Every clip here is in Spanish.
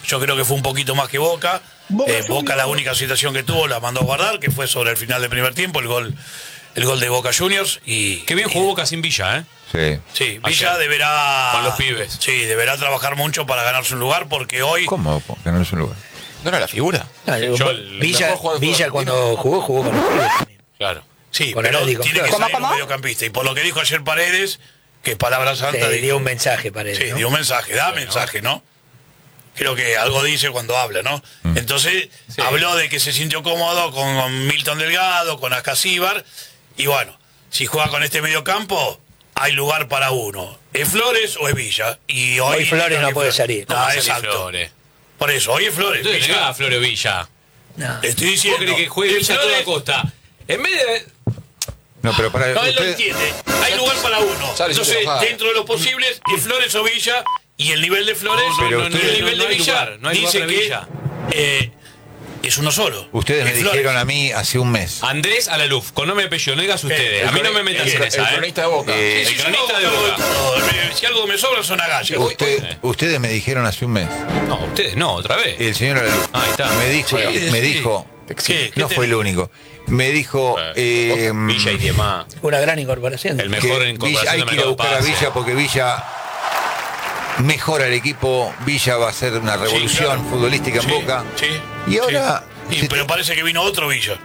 Yo creo que fue un poquito más que Boca. Boca la única situación que tuvo la mandó a guardar, que fue sobre el final del primer tiempo, el gol de Boca Juniors. Qué bien jugó Boca sin Villa, ¿eh? Sí, Villa deberá... Con los pibes. Sí, deberá trabajar mucho para ganarse un lugar, porque hoy... ¿Cómo ganarse un lugar? ¿No era la figura? Villa cuando jugó con los pibes también. Claro. Sí, Con pero Atlético. tiene que ¿Cómo, salir un cómo? mediocampista. Y por lo que dijo ayer Paredes, que es palabra santa... Dio un mensaje, parece. Sí, ¿no? dio un mensaje, mensaje, ¿no? Creo que algo dice cuando habla, ¿no? Entonces, habló de que se sintió cómodo con Milton Delgado, con Ascasíbar, y bueno, si juega con este mediocampo, hay lugar para uno. ¿Es Flores o es Villa? Y hoy Flores no puede salir. No, exacto. Flores. Por eso, hoy es Flores. Entonces Villa. llegaba Flores Villa. No. Le estoy ¿Vos diciendo. crees que juegue ¿es Villa a toda Flores? costa? En vez de... No, pero para No, él lo usted, entiende. Hay lugar para uno. Sale, Entonces, se enojaba. dentro de lo posible, es Flores o Villa, y el nivel de Flores, Pero y el usted- nivel de no hay Villa, lugar, no hay dice lugar para que Villa. es uno solo. ustedes me Es Flores. dijeron a mí hace un mes. Andrés Alaluf, con nombre y apellido, no digas ustedes. A mí no me metas en El esa, ¿eh? cronista de Boca. Sí, sí, El yo cronista no de hago Boca. todo. Si algo me sobra son agallas. Ustedes me dijeron hace un mes. No, ustedes no, otra vez. El señor Alaluz Ahí está. me dijo, ¿Qué no te fue el dijo? único. Me dijo, Villa y demás. Una gran incorporación. El mejor que en Villa, incorporación hay de que ir a mercado buscar a pase. Villa porque Villa mejora el equipo. Villa va a hacer una revolución claro. futbolística en Boca. Sí. Y ahora Sí, pero parece que vino otro Villa.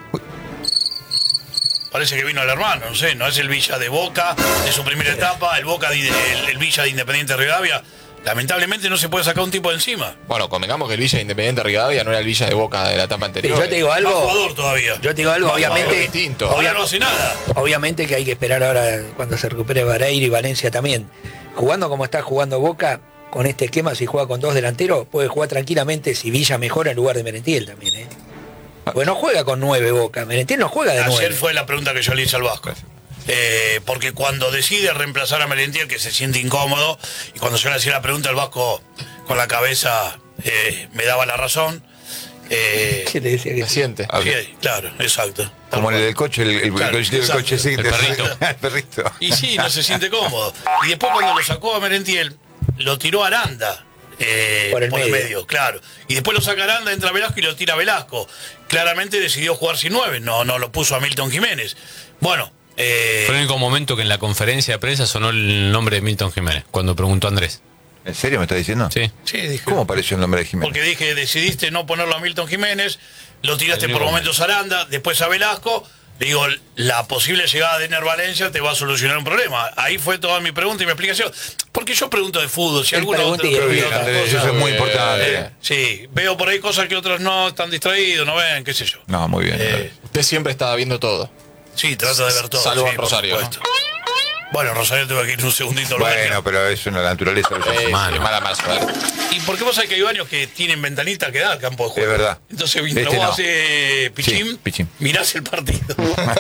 Parece que vino el hermano, no sé, no es el Villa de Boca, de su primera etapa, el Villa de Independiente Rivadavia. Lamentablemente no se puede sacar un tipo de encima. Bueno, convengamos que el Villa de Independiente Rivadavia no era el Villa de Boca de la etapa anterior. Yo te digo Más algo. jugador todavía. Yo te digo algo, Más obviamente. jugador distinto. Ahora no hace nada. Obviamente que hay que esperar ahora cuando se recupere Vareiro y Valencia también. Jugando como está jugando Boca, con este esquema, si juega con dos delanteros, puede jugar tranquilamente si Villa mejora en lugar de Merentiel también, ¿eh? Pues no juega con 9 Boca, Merentiel no juega de 9. Ayer fue la pregunta que yo le hice al Vasco. Porque cuando decide reemplazar a Merentiel, que se siente incómodo, y cuando yo le hacía la pregunta, el Vasco con la cabeza me daba la razón. ¿Qué le decía que Se siente. Sí, claro, exacto. como el del coche, el Claro, coche del exacto. coche, sí, El perrito. el perrito. Y sí, no se siente cómodo. Y después cuando lo sacó a Merentiel, lo tiró a Aranda. Por el el medio. medio, claro. Y después lo saca Aranda, entra Velasco y lo tira Velasco. Claramente decidió jugar sin 9, no lo puso a Milton Jiménez. Bueno, Fue el único momento que en la conferencia de prensa sonó el nombre de Milton Jiménez, cuando preguntó Andrés. ¿En serio me está diciendo? Sí. sí, dije. ¿Cómo apareció el nombre de Jiménez? Porque dije, decidiste no ponerlo a Milton Jiménez, lo tiraste El por único momentos a Aranda, después a Velasco. Le digo, la posible llegada de Ener Valencia te va a solucionar un problema. Ahí fue toda mi pregunta y mi explicación. Porque yo pregunto de fútbol, si Él alguno pregunta otro y pregunta explica. otras Andrés, cosas. eso es muy importante. Sí, veo por ahí cosas que otros no están distraídos, no ven, qué sé yo. No, muy bien. Usted siempre estaba viendo todo. Sí, trato de ver todo. Salvo sí, en por Rosario, supuesto. Bueno, Rosario tuve que ir un segundito al baño. Bueno, pero es una naturaleza de los seres humanos. Mala más. Y porque vos sabés que hay baños que tienen ventanita que da al campo de juego. Es verdad. Entonces, mientras Este vos no. haces pichín, Sí, pichín. mirás el partido.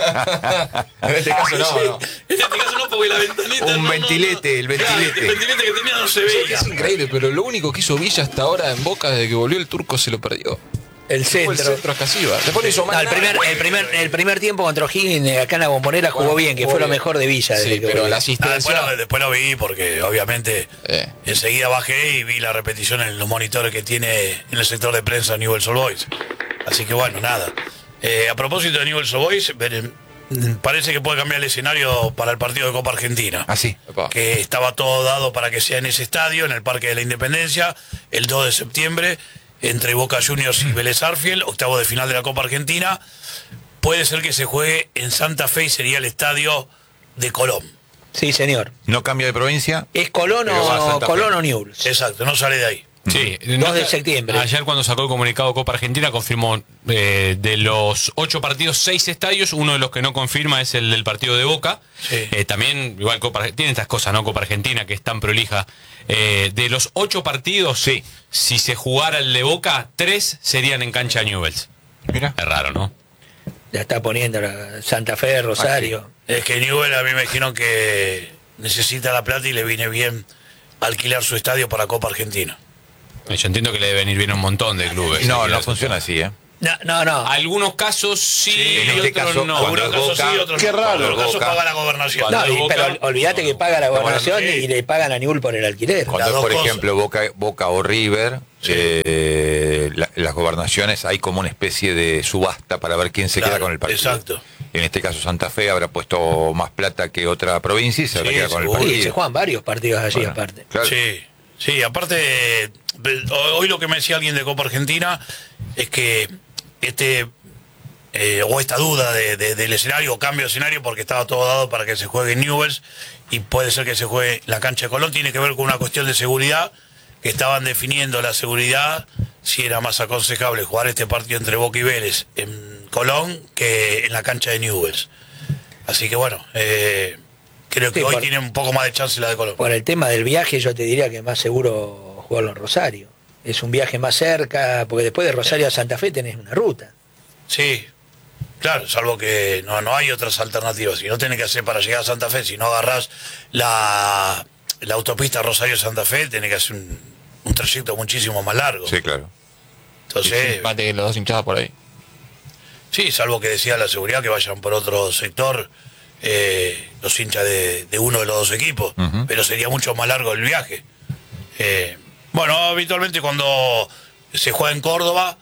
En este caso no. En este caso no, porque la ventanita. Un ventilete, el ventilete. Claro, el ventilete que tenía no se Sí, veía. es increíble, pero lo único que hizo Villa hasta ahora en Boca desde que volvió el turco se lo perdió. El Fue el centro. centro a Casilla. Después no hizo No, más el primer tiempo contra O'Higgins acá en la Bombonera jugó bien, que jugó fue lo bien. mejor de Villa. desde Sí, que pero volvió. la Ah, asistencia. después lo vi porque obviamente Eh. enseguida bajé y vi la repetición en los monitores que tiene en el sector de prensa Newell's Old Boys. Así que bueno, nada. A propósito de Newell's Old Boys, parece que puede cambiar el escenario para el partido de Copa Argentina. Así. Epa. Que estaba todo dado para que sea en ese estadio, en el Parque de la Independencia, el 2 de septiembre, entre Boca Juniors y Vélez Sarsfield, octavo de final de la Copa Argentina. Puede ser que se juegue en Santa Fe y sería el estadio de Colón. Sí, señor. No cambia de provincia. ¿Es Colón Pero va a Santa Fe. o Newell's? Exacto, no sale de ahí. Sí, 2 de septiembre. Ayer cuando sacó el comunicado Copa Argentina confirmó de los 8 partidos, 6 estadios. Uno de los que no confirma es el del partido de Boca. Sí. También, igual, tiene estas cosas, ¿no? Copa Argentina, que es tan prolija. De los 8 partidos, Sí. si se jugara el de Boca, 3 serían en cancha Newell's. Mira. Es raro, ¿no? La está poniendo la Santa Fe, Rosario. Es que Newell a mí me dijeron que necesita la plata y le viene bien alquilar su estadio para Copa Argentina. Yo entiendo que le debe venir bien a un montón de clubes. No, no funciona así, ¿eh? No. Algunos casos sí, en y este otros caso, no. cuando Algunos casos Boca- sí, otros Qué no. raro. En otros casos Boca- paga la gobernación. Cuando No, Boca- pero olvídate que paga la gobernación sí. y le pagan a Newell por el alquiler. Cuando Las es, dos por cosas. ejemplo, Boca o River, las gobernaciones hay como una especie de subasta para ver quién se Claro, queda con el partido. exacto. En este caso Santa Fe habrá puesto más plata que otra provincia y se Sí, queda con el seguro. partido. Sí, se juegan varios partidos allí Bueno, aparte. claro. Sí, aparte, hoy lo que me decía alguien de Copa Argentina es que o esta duda del escenario, o cambio de escenario, porque estaba todo dado para que se juegue en Newell's y puede ser que se juegue en la cancha de Colón, tiene que ver con una cuestión de seguridad, que estaban definiendo la seguridad, si era más aconsejable jugar este partido entre Boca y Vélez en Colón que en la cancha de Newell's. Así que bueno, creo que Sí, hoy por- tiene un poco más de chance la de Colón. Por el tema del viaje, yo te diría que es más seguro jugarlo en Rosario. Es un viaje más cerca, porque después de Rosario a Santa Fe tenés una ruta. Sí, claro, salvo que no hay otras alternativas. Si no tenés que hacer para llegar a Santa Fe, si no agarrás la autopista Rosario-Santa Fe, tenés que hacer un trayecto muchísimo más largo. Sí, claro. Entonces, Mate que los dos hinchadas por ahí. sí, salvo que decía la seguridad que vayan por otro sector los hinchas de uno de los dos equipos, Ujú. pero sería mucho más largo el viaje. Bueno, habitualmente cuando se juega en Córdoba,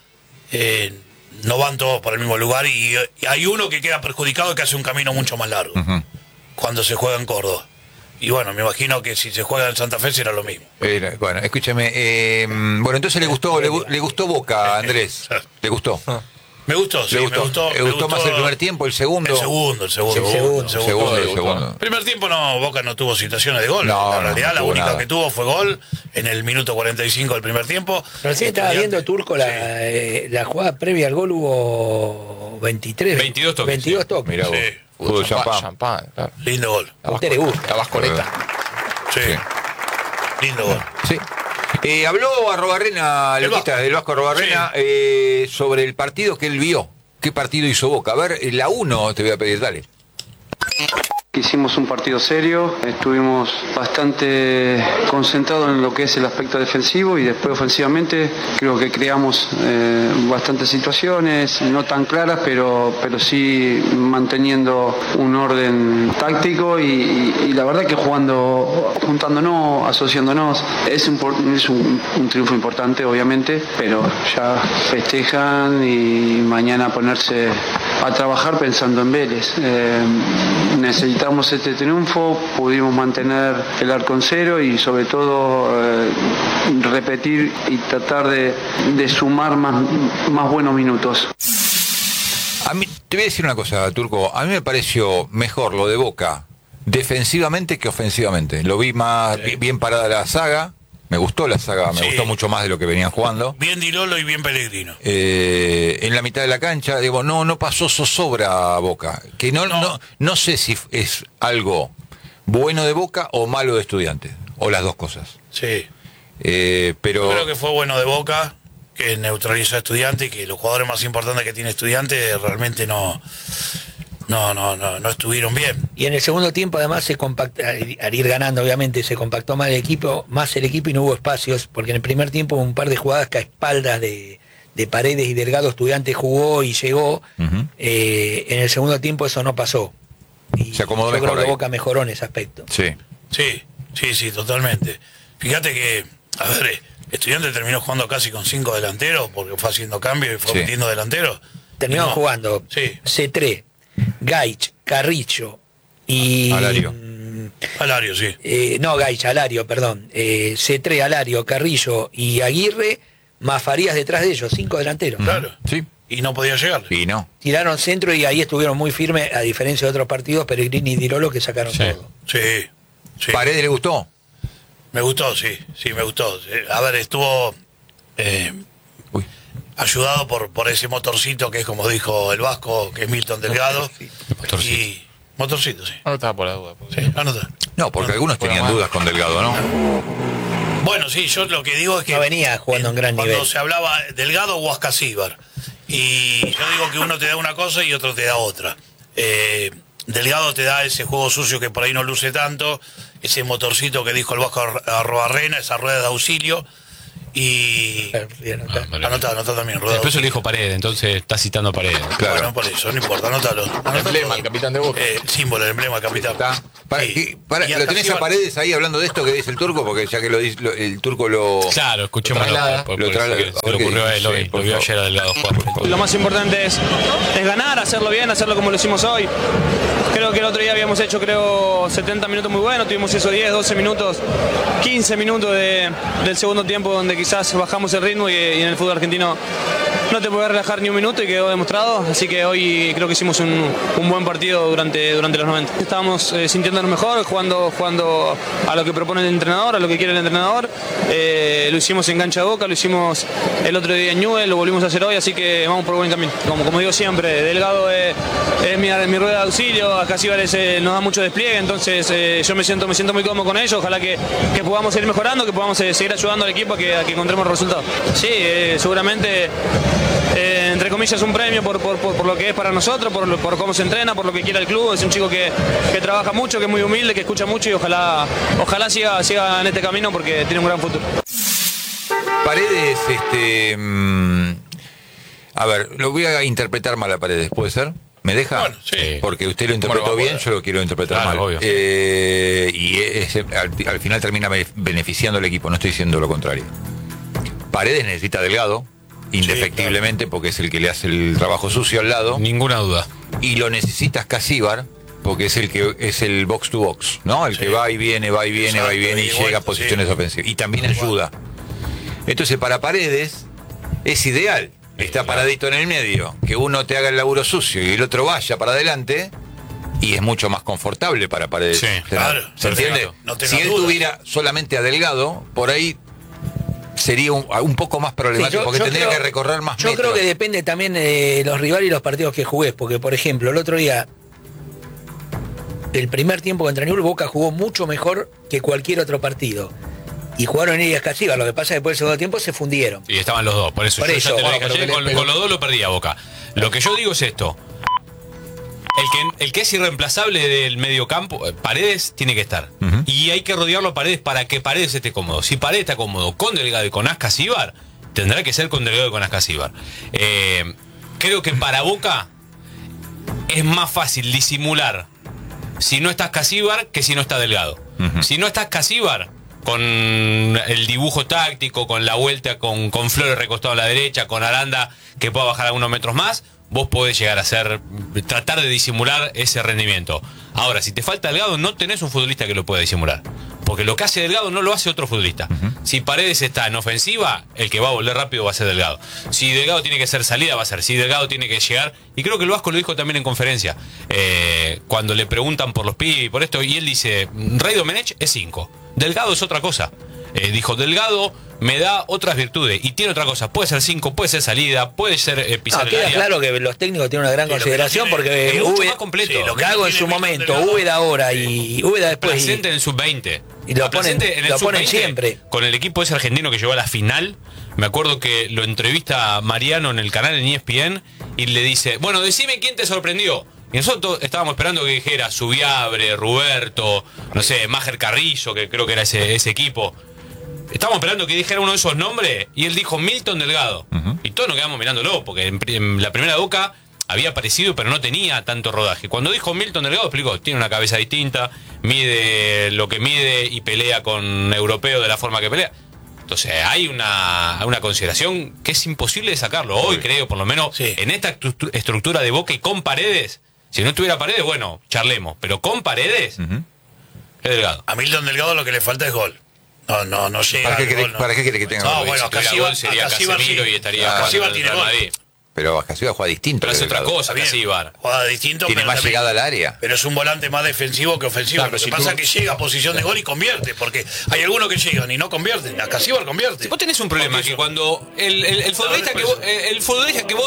no van todos por el mismo lugar y hay uno que queda perjudicado y que hace un camino mucho más largo Ujú. cuando se juega en Córdoba. Y bueno, me imagino que si se juega en Santa Fe será lo mismo. Bueno, escúchame. Bueno, entonces le gustó Boca, Andrés. ¿Le gustó? Me gustó, sí, ¿Le gustó? ¿Le gustó más el primer tiempo, el segundo? El segundo. El segundo. El segundo. Primer tiempo Boca no tuvo situaciones de gol. No, en no, realidad no la tuvo única nada. que tuvo fue gol en el minuto 45 del primer tiempo. Recién estaba Estudiantes- viendo, Turco, Sí. la jugada previa al gol hubo 22 toques, 22 sí. toques. Mirá vos. Sí. Fútbol champán. Champán, claro. Lindo gol. A usted le gusta. La vascoleta. Sí. Sí. Lindo gol. Sí. Habló Arrobarrena, El Luquita, Vasco. del Vasco Arrobarrena, sobre el partido que él vio. ¿Qué partido hizo Boca? A ver, la 1 te voy a pedir, dale. Hicimos un partido serio, estuvimos bastante concentrados en lo que es el aspecto defensivo y después ofensivamente creo que creamos bastantes situaciones, no tan claras, pero sí manteniendo un orden táctico y la verdad que juntándonos, asociándonos, es un triunfo importante obviamente, pero ya festejan y mañana ponerse a trabajar pensando en Vélez. Necesitamos este triunfo, pudimos mantener el arco en cero y sobre todo repetir y tratar de sumar más buenos minutos. A mí, te voy a decir una cosa, Turco. A mí me pareció mejor lo de Boca defensivamente que ofensivamente. Lo vi más bien parada la saga. Me gustó la saga, me Sí. gustó mucho más de lo que venían jugando. Bien Di Lolo y bien Pellegrino. En la mitad de la cancha, digo, no pasó zozobra a Boca. Que no sé si es algo bueno de Boca o malo de Estudiantes, o las dos cosas. Sí. Pero Yo creo que fue bueno de Boca, que neutralizó a Estudiantes y que los jugadores más importantes que tiene Estudiantes realmente no estuvieron bien. Y en el segundo tiempo además se compactó, al ir ganando obviamente se compactó más el equipo y no hubo espacios, porque en el primer tiempo hubo un par de jugadas que a espaldas de Paredes y Delgado Estudiantes jugó y llegó. Ujú. En el segundo tiempo eso no pasó. Y Se acomodó yo mejor creo que ahí. Boca mejoró en ese aspecto. sí. Sí, totalmente. Fíjate que, a ver, Estudiantes terminó jugando casi con 5 delanteros porque fue haciendo cambios y fue Sí. metiendo delanteros. Terminaron No, jugando Sí, C3, Gaich, Carrillo y... Alario. Alario, sí. No, Gaich, Alario, perdón. C3, Alario, Carrillo y Aguirre, más Farías detrás de ellos, 5 delanteros. Claro. Sí. Y no podía llegar. Y no. Tiraron centro y ahí estuvieron muy firmes, a diferencia de otros partidos, Pellegrini y Di Lolo que sacaron Sí. todo. Sí. ¿Paredes le gustó? Me gustó, sí, me gustó. A ver, estuvo Uy. ayudado por ese motorcito que es como dijo el Vasco, que es Milton Delgado. Motorcito. Y motorcito, sí. No estaba por la duda. porque- Sí, anota. No, porque algunos tenían dudas con Delgado, ¿no? Bueno, sí, yo lo que digo es que No venía jugando en gran cuando nivel. se hablaba Delgado o Ascasíbar, y yo digo que uno te da una cosa y otro te da otra. Delgado te da ese juego sucio que por ahí no luce tanto, ese motorcito que dijo el Vasco Arrobarrena, esa rueda de auxilio, Y Bueno. anotá también, Rodado. Después lo dijo Paredes, entonces está citando a Paredes. Claro. Bueno, por eso, no importa, anótalo. El emblema, el capitán de Boca. Símbolo, el emblema, capitán. ¿Está? Para, Sí. Y ¿Lo tenés a Casíbar- Paredes ahí hablando de esto que dice el turco? Porque ya que el turco lo... Claro, escuchémoslo. traslada. por Lo eso traslada. que se le ocurrió a él Sí, hoy. por Lo vio favor. ayer a Delgado jugar. Lo más importante es ganar, hacerlo bien, hacerlo como lo hicimos hoy. Creo que el otro día habíamos hecho 70 minutos muy buenos, tuvimos esos 10, 12 minutos, 15 minutos del segundo tiempo donde quizás bajamos el ritmo y en el fútbol argentino no te puedes relajar ni un minuto y quedó demostrado, así que hoy creo que hicimos un buen partido durante los 90. Estábamos sintiéndonos mejor, jugando a lo que propone el entrenador, a lo que quiere el entrenador. Lo hicimos en cancha de Boca, lo hicimos el otro día en Newell, lo volvimos a hacer hoy, así que vamos por buen camino. Como digo siempre, Delgado es mi rueda de auxilio, a Casíbar nos da mucho despliegue, entonces yo me siento muy cómodo con ellos, ojalá que podamos seguir mejorando, que podamos seguir ayudando al equipo a que encontremos resultados. Sí, seguramente, entre comillas, un premio por lo que es para nosotros, por cómo se entrena, por lo que quiere el club. Es un chico que trabaja mucho, que es muy humilde, que escucha mucho y ojalá siga en este camino porque tiene un gran futuro. Paredes, a ver, lo voy a interpretar mal a Paredes, ¿puede ser? ¿Me deja? Bueno, sí. Porque usted lo interpretó Bueno, bien, yo lo quiero interpretar Claro, mal. obvio. Al final termina beneficiando al equipo, no estoy diciendo lo contrario. Paredes necesita a Delgado, indefectiblemente, porque es el que le hace el trabajo sucio al lado. Ninguna duda. Y lo necesitas Casíbar, porque es el que es el box to box, ¿no? El que va y viene, Exacto, y y llega a vuelta, posiciones sí. ofensivas. Y también ayuda. Entonces, para Paredes es ideal. Está paradito en el medio, que uno te haga el laburo sucio y el otro vaya para adelante, y es mucho más confortable para Paredes. Sí, claro, ¿Se entiende? no tengas Si él dudas. tuviera solamente a Delgado, por ahí sería un poco más problemático, Sí, porque tendría creo- que recorrer más Yo metros. creo que depende también de los rivales y los partidos que jugués, porque por ejemplo, el otro día, el primer tiempo contra Newell's, Boca jugó mucho mejor que cualquier otro partido. Y jugaron en Elías Casíbar, lo que pasa es que después del segundo tiempo se fundieron. Y estaban los dos, por eso Por yo eso, ya te lo bueno, dije pero ayer, le con pegó. los dos lo perdí a Boca. Lo que yo digo es esto. El que es irreemplazable del medio campo, Paredes, tiene que estar. Y hay que rodearlo a Paredes para que Paredes esté cómodo. Si Paredes está cómodo con Delgado y con Ascasíbar, tendrá que ser con Delgado y con Ascasíbar. Creo que para Boca es más fácil disimular si no está Ascasíbar que si no está Delgado. Si no está Ascasíbar, con el dibujo táctico, con la vuelta, con Flores recostado a la derecha, con Aranda que pueda bajar algunos metros más, vos podés llegar a tratar de disimular ese rendimiento. Ahora, si te falta Delgado, no tenés un futbolista que lo pueda disimular. Porque lo que hace Delgado no lo hace otro futbolista. Si Paredes está en ofensiva, el que va a volver rápido va a ser Delgado. Si Delgado tiene que ser salida, va a ser. Si Delgado tiene que llegar, y creo que el Vasco lo dijo también en conferencia, cuando le preguntan por los pibes y por esto, y él dice, Rey Domenech es 5. Delgado es otra cosa. Dijo, Delgado me da otras virtudes y tiene otra cosa. Puede ser 5, puede ser salida, puede ser pisar el Queda área. claro que los técnicos tienen una gran Sí, lo que consideración no tiene- porque es mucho Úbeda- más completo. Sí, lo que Gago no en su tiene momento, Delgado. Úbeda ahora y Úbeda después. Presente en el sub-20. y lo ponen- Presente en el lo ponen sub-20, siempre. Con el equipo ese argentino que llegó a la final. Me acuerdo que lo entrevista Mariano en el canal en ESPN y le dice, bueno, decime quién te sorprendió. Y nosotros estábamos esperando que dijera Subiabre, Ruberto, no sé, Máger Carrillo, que creo que era ese equipo. Estábamos esperando que dijera uno de esos nombres y él dijo Milton Delgado. Y todos nos quedamos mirándolo, porque en la primera Boca había aparecido, pero no tenía tanto rodaje. Cuando dijo Milton Delgado, explicó, tiene una cabeza distinta, mide lo que mide y pelea con europeo de la forma que pelea. Entonces hay una consideración que es imposible de sacarlo. Hoy creo, por lo menos, Sí. en esta estructura de Boca y con Paredes, si no tuviera Paredes, bueno, charlemos, pero con Paredes, es Delgado. A Milton Delgado lo que le falta es gol. No llega. ¿Para qué al querés- gol, para qué quiere que tenga No, gol? bueno, Si tuviera Casíbar gol sería Casíbar Casemiro sí. y estaría Claro. jugando Casíbar en el tiene Real gol. Madrid. Pero Ascasíbar juega distinto. Pero es que otra Delgado. cosa, Está bien. Casíbar. Juega distinto, Tiene pero más también- llegada al área. Pero es un volante más defensivo que ofensivo. Claro, Lo que si pasa tú- es que llega a posición de gol y convierte, porque hay algunos que llegan y no convierten. A Casíbar convierte. Vos tenés un problema, Porque que eso- cuando el futbolista que vos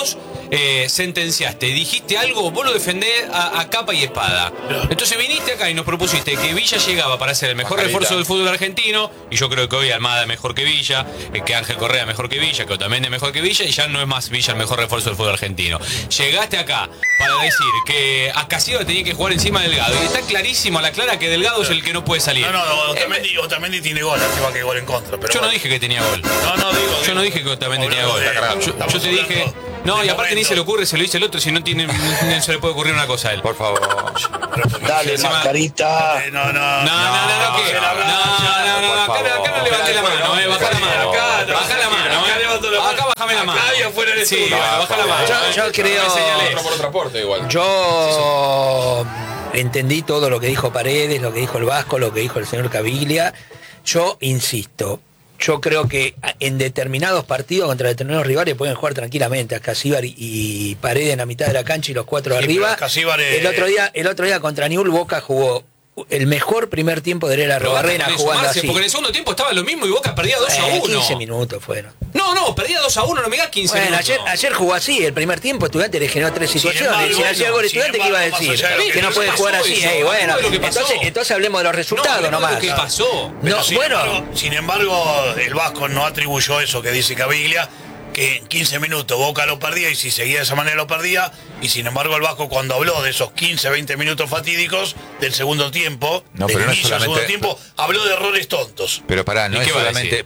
sentenciaste, dijiste algo, vos lo defendés a capa y espada. Entonces viniste acá y nos propusiste que Villa llegaba para ser el mejor refuerzo del fútbol argentino, y yo creo que hoy Almada es mejor que Villa, que Ángel Correa mejor que Villa, que Otamendi es mejor que Villa, y ya no es más Villa el mejor refuerzo del fútbol argentino. Llegaste acá para decir que Acasíbar tenía que jugar encima de Delgado, y está clarísimo a la clara que Delgado es el que no puede salir. No, Otamendi tiene gol, encima que gol en contra. Pero yo no dije que tenía gol. Yo no dije que Otamendi tenía gol. Yo te dije... No, y aparte ni se le ocurre, se lo dice el otro, si no tiene, no se le puede ocurrir una cosa a él. Por favor. Dale, mascarita. No, acá no levanté la mano, bajá la mano. Baja la mano, acá bajame la mano. Sí, baja la mano. Yo creo... Yo entendí todo lo que dijo Paredes, lo que dijo el Vasco, lo que dijo el señor Caviglia. Yo insisto, yo creo que en determinados partidos contra determinados rivales pueden jugar tranquilamente a Acasíbar y Paredes en la mitad de la cancha y los cuatro arriba. El otro día contra Newell's Boca jugó el mejor primer tiempo de Herrera Arrobarrena jugando así. Porque en el segundo tiempo estaba lo mismo y Boca perdía 2-1. 15 minutos fueron. No, perdía 2-1, no me digas 15 minutos. Ayer jugó así, el primer tiempo Estudiantes le generó 3 situaciones. Si hacía gol Estudiantes, ¿qué iba a decir? Que no puede jugar así. Bueno, entonces hablemos de los resultados nomás. ¿Qué pasó? Sin embargo, el Vasco no atribuyó eso que dice Caviglia, que en 15 minutos Boca lo perdía, y si seguía de esa manera lo perdía, y sin embargo el Vasco, cuando habló de esos 15-20 minutos fatídicos del segundo tiempo, del inicio del segundo tiempo, habló de errores tontos. Pero no es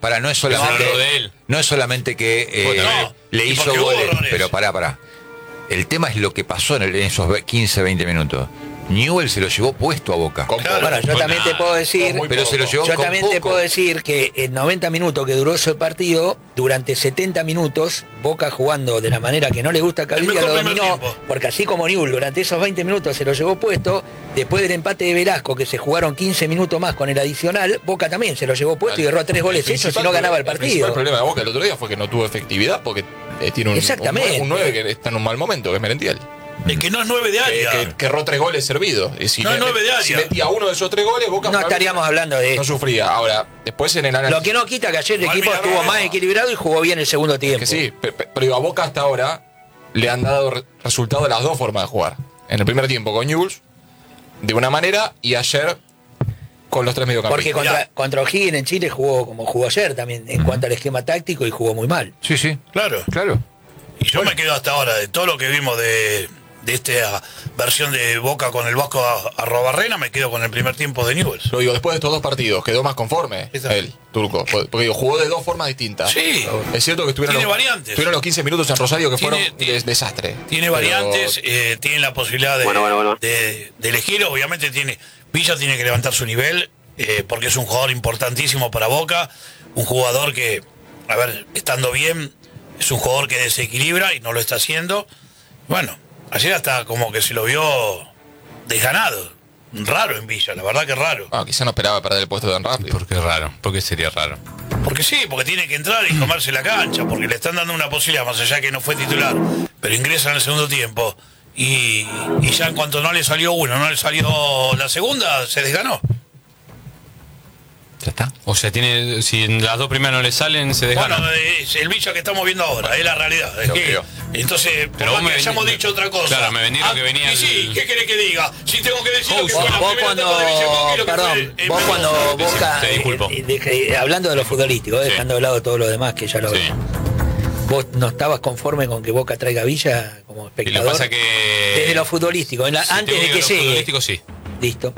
solamente que le hizo goles, pero pará. El tema es lo que pasó en esos 15-20 minutos. Newell's se lo llevó puesto a Boca. Bueno, yo también te puedo decir, pero se lo llevó yo también te puedo decir que en 90 minutos que duró ese partido, durante 70 minutos, Boca jugando de la manera que no le gusta a Caviglia lo dominó, porque así como Newell's durante esos 20 minutos se lo llevó puesto, después del empate de Velasco, que se jugaron 15 minutos más con el adicional, Boca también se lo llevó puesto y derrotó 3 goles hechos y no ganaba el partido. El problema de Boca el otro día fue que no tuvo efectividad, porque tiene un 9 que está en un mal momento, que es Merentiel. Es que no es 9 de área. Que erró 3 goles servidos. No es 9 de área. Si metía uno de esos 3 goles, Boca no estaríamos hablando de no sufría. Ahora, después en el análisis... Lo que no quita que ayer el equipo estuvo más equilibrado y jugó bien el segundo tiempo. Que sí, pero a Boca hasta ahora le han dado resultado de las dos formas de jugar. En el primer tiempo con Newell's, de una manera, y ayer con los 3 mediocampistas. Porque contra O'Higgins en Chile jugó como jugó ayer también, en cuanto al esquema táctico, y jugó muy mal. Sí. Claro. Y yo me quedo hasta ahora de todo lo que vimos de esta versión de Boca con el Vasco Arrobarrena, me quedo con el primer tiempo de Newell's. Lo digo, después de estos 2 partidos, quedó más conforme el turco. Porque digo, jugó de 2 formas distintas. Sí. Es cierto que tiene variantes. Estuvieron los 15 minutos en Rosario que fueron desastre. Tiene variantes, tiene la posibilidad de elegir. Obviamente Villa tiene que levantar su nivel, porque es un jugador importantísimo para Boca. Un jugador que, estando bien, es un jugador que desequilibra y no lo está haciendo. Bueno, ayer hasta como que se lo vio desganado. Raro en Villa, la verdad que raro. Quizá no esperaba perder el puesto tan rápido. ¿Por qué raro? ¿Por qué sería raro? Porque sí, porque tiene que entrar y comerse la cancha, porque le están dando una posibilidad, más allá que no fue titular, pero ingresa en el segundo tiempo. Y ya en cuanto no le salió uno, no le salió la segunda, se desganó. Ya está. O sea, si en las 2 primeras no le salen, se desgana. Bueno, es el Villa que estamos viendo ahora, es la realidad. Entonces, pero vos me hayamos dicho otra cosa. Claro, me vendí lo que venía. Y sí, ¿qué querés que diga? Si tengo que decir lo que fue la vos primera cuando, etapa de Villa, perdón, vos cuando Boca, te disculpo. hablando de lo futbolístico, dejando de lado todo lo demás que ya lo veo. ¿Vos no estabas conforme con que Boca traiga a Villa como espectador? Y lo pasa que... Desde lo futbolístico, antes de que llegue. Futbolístico, sí. Listo.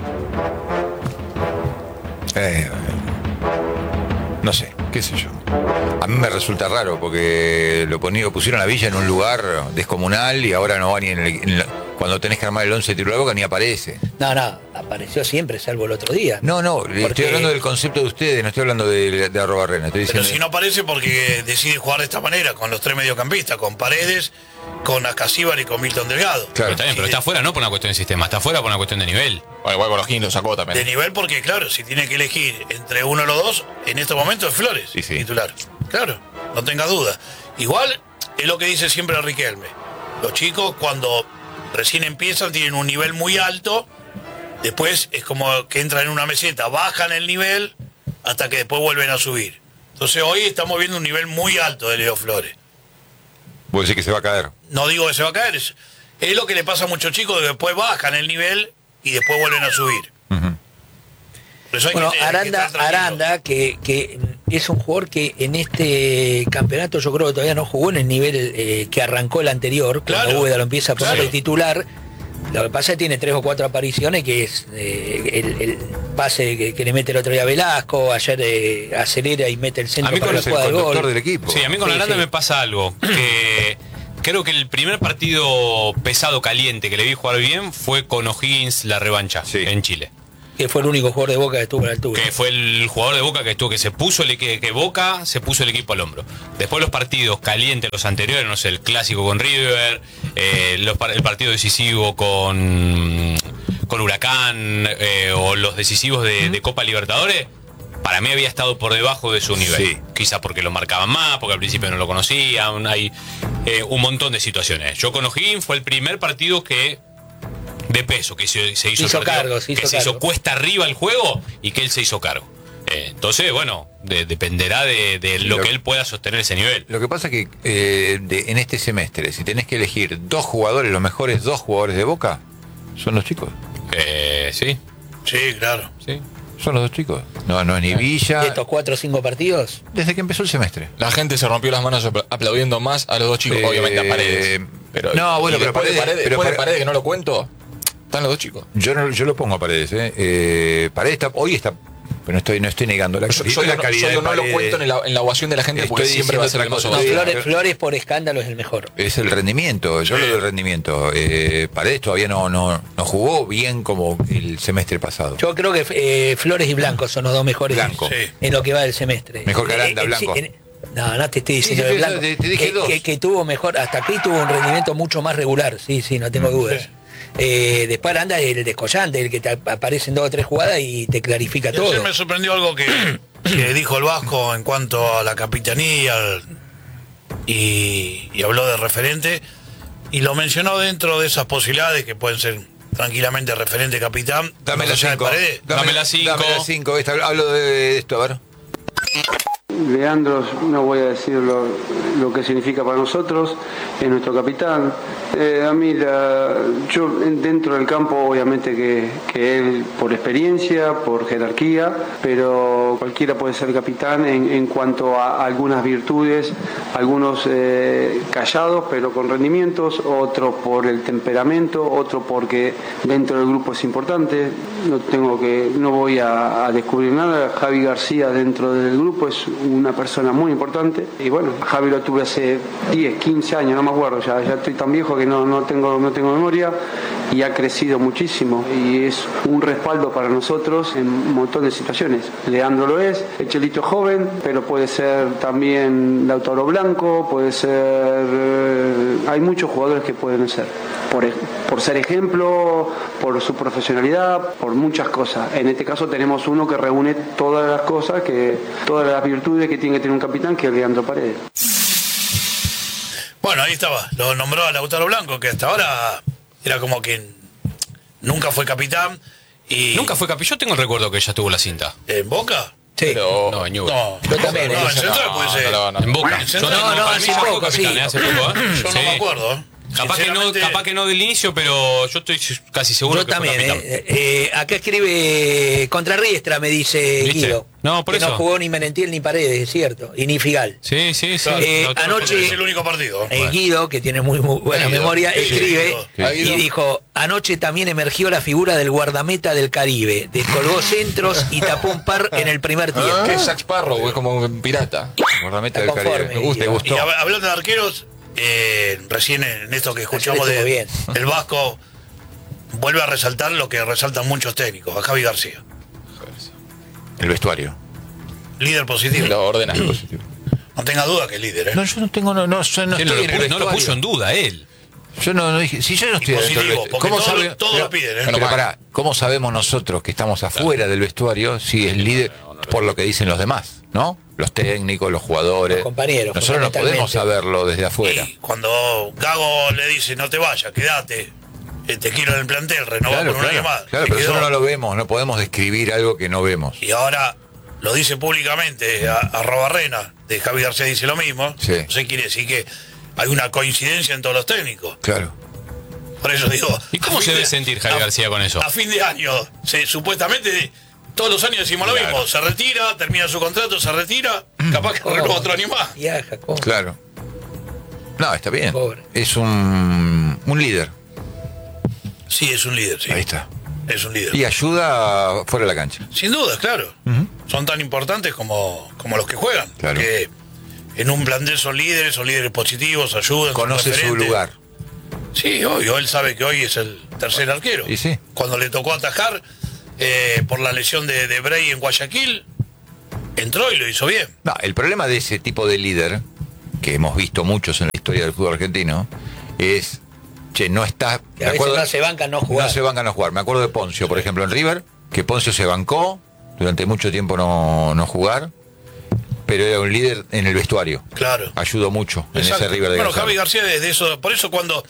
No sé, qué sé yo. A mí me resulta raro porque pusieron a Villa en un lugar descomunal y ahora no va ni cuando tenés que armar el 11 titular de Boca ni aparece. No, apareció siempre, salvo el otro día. No, estoy hablando del concepto de ustedes, no estoy hablando de Arrobarrena. Pero si no aparece porque decide jugar de esta manera, con los 3 mediocampistas, con Paredes, con Acasíbar y con Milton Delgado. Claro. Está bien, pero está afuera no por una cuestión de sistema, está afuera por una cuestión de nivel. Igual con los O'Higgins lo sacó también. De nivel porque, claro, si tiene que elegir entre uno o los dos, en estos momentos es Flores, titular. Claro, no tenga duda. Igual es lo que dice siempre Riquelme. Los chicos cuando recién empiezan tienen un nivel muy alto, después es como que entran en una meseta, bajan el nivel hasta que después vuelven a subir. Entonces hoy estamos viendo un nivel muy alto de Leo Flores. Vos decís que se va a caer. No digo que se va a caer, es lo que le pasa a muchos chicos, que después bajan el nivel y después vuelven a subir. Por eso hay Bueno, que estar tranquilo. Aranda, que es un jugador que en este campeonato yo creo que todavía no jugó en el nivel que arrancó el anterior, cuando Claro, Úbeda lo empieza a poner claro. de titular. Lo que pasa es que tiene 3 o 4 apariciones, que es el pase que le mete el otro día a Velasco, ayer acelera y mete el A centro mí para con la Es el jugada de conductor gol. del equipo. Sí, a mí con Sí, Aranda sí. me pasa algo, que creo que el primer partido pesado, caliente, que le vi jugar bien fue con O'Higgins, la revancha, Sí. en Chile. Que fue el único jugador de Boca que estuvo a la altura. Que fue el jugador de Boca que estuvo, que se puso que Boca se puso el equipo al hombro. Después los partidos calientes, los anteriores, no sé, el clásico con River, el partido decisivo con Huracán, o los decisivos de Copa Libertadores, para mí había estado por debajo de su nivel. Sí. Quizá porque lo marcaban más, porque al principio no lo conocían, hay un montón de situaciones. Yo con O'Higgins fue el primer partido de peso que se hizo, Hizo el partido, cargo, se hizo que se hizo cargo. cuesta arriba el juego y que él se hizo cargo. Entonces, bueno, dependerá de lo que él pueda sostener ese nivel. Lo que pasa es que en este semestre, si tenés que elegir 2 jugadores, los mejores 2 jugadores de Boca, son los chicos. Sí, Sí, claro. sí. Son los 2 chicos. No es ni Villa. De estos 4 o 5 partidos, Desde que empezó el semestre. La gente se rompió las manos aplaudiendo más a los dos chicos, obviamente a Paredes. Pero, no, bueno, y pero después de Paredes- pero después de Pare- Paredes, que no lo cuento, están los dos chicos. Yo lo pongo a Paredes. Paredes hoy está, pero no estoy negando la, Yo la calidad de no lo Paredes. cuento en la ovación de la gente, porque Estoy siempre va a ser el diciendo más otra no, cosa. odiado. Sí. Flores por escándalo es el mejor. Es el rendimiento, yo lo del rendimiento. Paredes todavía no jugó bien como el semestre pasado. Yo creo que Flores y Blanco son los 2 mejores Blanco. Sí. en lo que va del semestre. Mejor que Aranda, Blanco. No te estoy diciendo Sí, de sí, Blanco. te dije 2. Que tuvo mejor, hasta aquí tuvo un rendimiento mucho más regular, sí, no tengo dudas. Después Aranda es el descollante, el que te aparece en 2 o 3 jugadas y te clarifica Y ayer todo. me sorprendió algo que dijo el Vasco en cuanto a la capitanía y habló de referente y lo mencionó dentro de esas posibilidades que pueden ser tranquilamente referente capitán. Dame más la allá de 5. Paredes. Dame la 5. Dame la 5. Hablo de esto, a ver. Leandro, no voy a decir lo que significa para nosotros, es nuestro capitán. A mí, yo dentro del campo, obviamente que él por experiencia, por jerarquía, pero cualquiera puede ser capitán en cuanto a algunas virtudes, algunos callados pero con rendimientos, otros por el temperamento, otro porque dentro del grupo es importante. No voy a descubrir nada. Javi García dentro del grupo es una persona muy importante y bueno, Javi lo tuve hace 10, 15 años, no me acuerdo, ya estoy tan viejo que no tengo memoria y ha crecido muchísimo y es un respaldo para nosotros en un montón de situaciones. Leandro lo es, el Chelito es joven, pero puede ser también Lautaro Blanco, puede ser, hay muchos jugadores que pueden ser, por ser ejemplo, por su profesionalidad, por muchas cosas. En este caso tenemos uno que reúne todas las cosas, todas las virtudes que tiene que tener un capitán, que es Leandro Paredes. Bueno, ahí estaba, lo nombró a Lautaro Blanco, que hasta ahora era como que nunca fue capitán y Nunca fue capitán. Yo tengo el recuerdo que ella tuvo la cinta. ¿En Boca? Sí. Pero No, en Newell's. No, Yo también, no, en eso Central no, puede ser. no, En Boca. En Central No, para mí hace ya fue poco, capitán, sí. hace poco, Yo no Sí. me acuerdo. Capaz que no del inicio, pero yo estoy casi seguro Yo que también, fue capitán. acá escribe contra Riestra, me dice ¿Viste? Guido. No, por que eso. no jugó ni Merentiel ni Paredes, es cierto, y ni Figal. Sí. Anoche- Es el único partido. Guido, que tiene muy buena Guido, memoria, Guido, escribe Guido. y dijo, anoche también emergió la figura del guardameta del Caribe, descolgó centros y tapó un par en el primer tiempo. que es Jack Sparrow, es como un pirata. Guardameta del Está conforme, Caribe. Me gusta, Guido. me gustó. Y hablando de arqueros, recién en esto que escuchamos estuvo bien. el Vasco, vuelve a resaltar lo que resaltan muchos técnicos, a Javi García. El vestuario. Líder positivo. Lo ordena. No tenga duda que es líder, ¿eh? No, yo no tengo, no Sí, estoy en el no lo puso vestuario. en duda él. Yo no dije, si yo no estoy dentro del positivo, vestuario, porque todos sabe- todos pero- lo piden, ¿eh? Pero pará, ¿cómo sabemos nosotros que estamos afuera del vestuario si es líder por lo que dicen los demás, ¿no? Los técnicos, los jugadores. Los compañeros, Nosotros no podemos fundamentalmente. saberlo desde afuera. Y cuando Gago le dice, no te vayas, quédate, te quiero en el plantel, renová Claro, por un año más. claro, Se pero quedó. nosotros no lo vemos, no podemos describir algo que no vemos. Y ahora lo dice públicamente, a Robarrena, de Javi García dice lo mismo. Sí. No sé, quiere decir que hay una coincidencia en todos los técnicos. Claro. Por eso digo. ¿Y cómo se debe sentir Javi García con eso? A fin de año, supuestamente, todos los años decimos lo mismo. Se retira, termina su contrato, se retira, capaz que renueva otro año más. Viaja, ¿cómo? Claro. No, está bien. Pobre. Es un líder. Sí, es un líder, sí. Ahí está. Es un líder. Y ayuda fuera de la cancha. Sin duda, claro. Son tan importantes como los que juegan. Claro. Que en un plantel son líderes positivos, ayudan. son Conoce su referentes. lugar. Sí, obvio, él sabe que hoy es el tercer arquero. Y sí. Cuando le tocó atajar por la lesión de Bray en Guayaquil, entró y lo hizo bien. No, el problema de ese tipo de líder, que hemos visto muchos en la historia del fútbol argentino, es, no está... Que a veces no se bancan no jugar. No se bancan no jugar. Me acuerdo de Poncio, por ejemplo, en River, que Poncio se bancó durante mucho tiempo no jugar, pero era un líder en el vestuario. Claro. Ayudó mucho en Exacto. ese River de Bueno, Gallardo. Javi García es de eso. Por eso cuando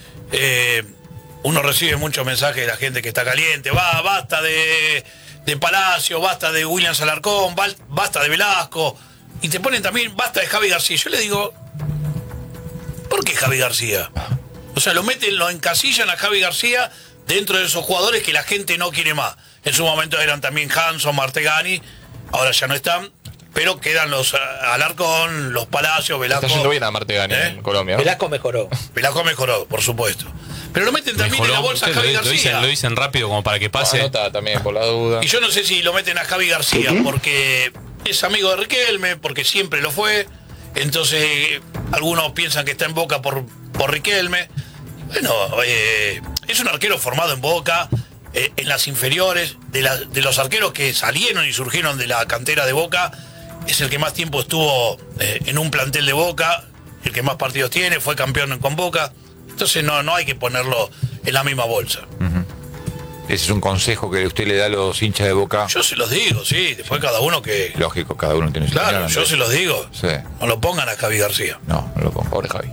uno recibe muchos mensajes de la gente que está caliente, basta de Palacio, basta de William Alarcón, basta de Velasco, y te ponen también basta de Javi García. Yo le digo, ¿por qué Javi García? O sea, lo encasillan a Javi García dentro de esos jugadores que la gente no quiere más. En su momento eran también Hanson, Martegani, ahora ya no están, pero quedan los Alarcón, los Palacios, Velasco. Está yendo bien a Martegani en Colombia, ¿no? Velasco mejoró. Velasco mejoró, por supuesto. Pero lo meten también en la bolsa a Ustedes Javi lo García. dicen rápido como para que pase. Anota también por la duda. Y yo no sé si lo meten a Javi García porque es amigo de Riquelme, porque siempre lo fue. Entonces, algunos piensan que está en Boca por Riquelme. Bueno, es un arquero formado en Boca, en las inferiores, de los arqueros que salieron y surgieron de la cantera de Boca. Es el que más tiempo estuvo en un plantel de Boca, el que más partidos tiene, fue campeón con Boca. Entonces no hay que ponerlo en la misma bolsa. Ese es un consejo que usted le da a los hinchas de Boca. Yo se los digo, sí, después cada uno que... Lógico, cada uno tiene su Claro, opinión, yo Andrés. se los digo. Sí. No lo pongan a Javi García. No lo pongo. Pobre Javi.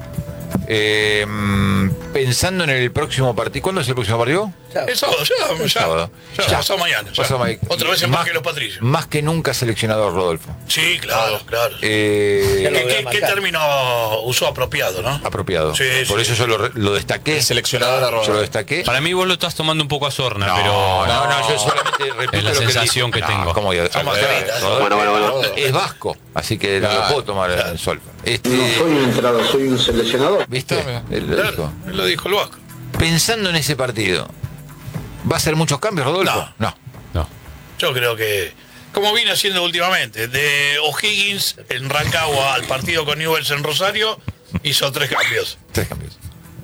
Pensando en el próximo partido. ¿Cuándo es el próximo partido? El sábado, El sábado. ya, pasado mañana. ya. Pasado mañana. Otra vez en Parque Los Patricios. Más que nunca seleccionador, Rodolfo. Sí, claro. Ya lo ¿Qué voy a marcar. término usó apropiado, no? Apropiado. Sí, Por sí. eso yo lo destaqué. El seleccionador a Rodolfo. Yo lo destaqué. Para mí vos lo estás tomando un poco a sorna, No, pero no, yo solamente repito es la lo que sensación dice. que tengo. ¿Cómo yo? Somos caritas. Rodolfo es vasco, así que no lo puedo tomar el sol. Soy un entrenador, soy un seleccionador. ¿Viste? Él lo dijo. Claro, él lo dijo el Vasco. Pensando en ese partido, ¿va a ser muchos cambios, Rodolfo? No. Yo creo que, como viene haciendo últimamente, de O'Higgins en Rancagua al partido con Newell's en Rosario, hizo 3 cambios. 3 cambios.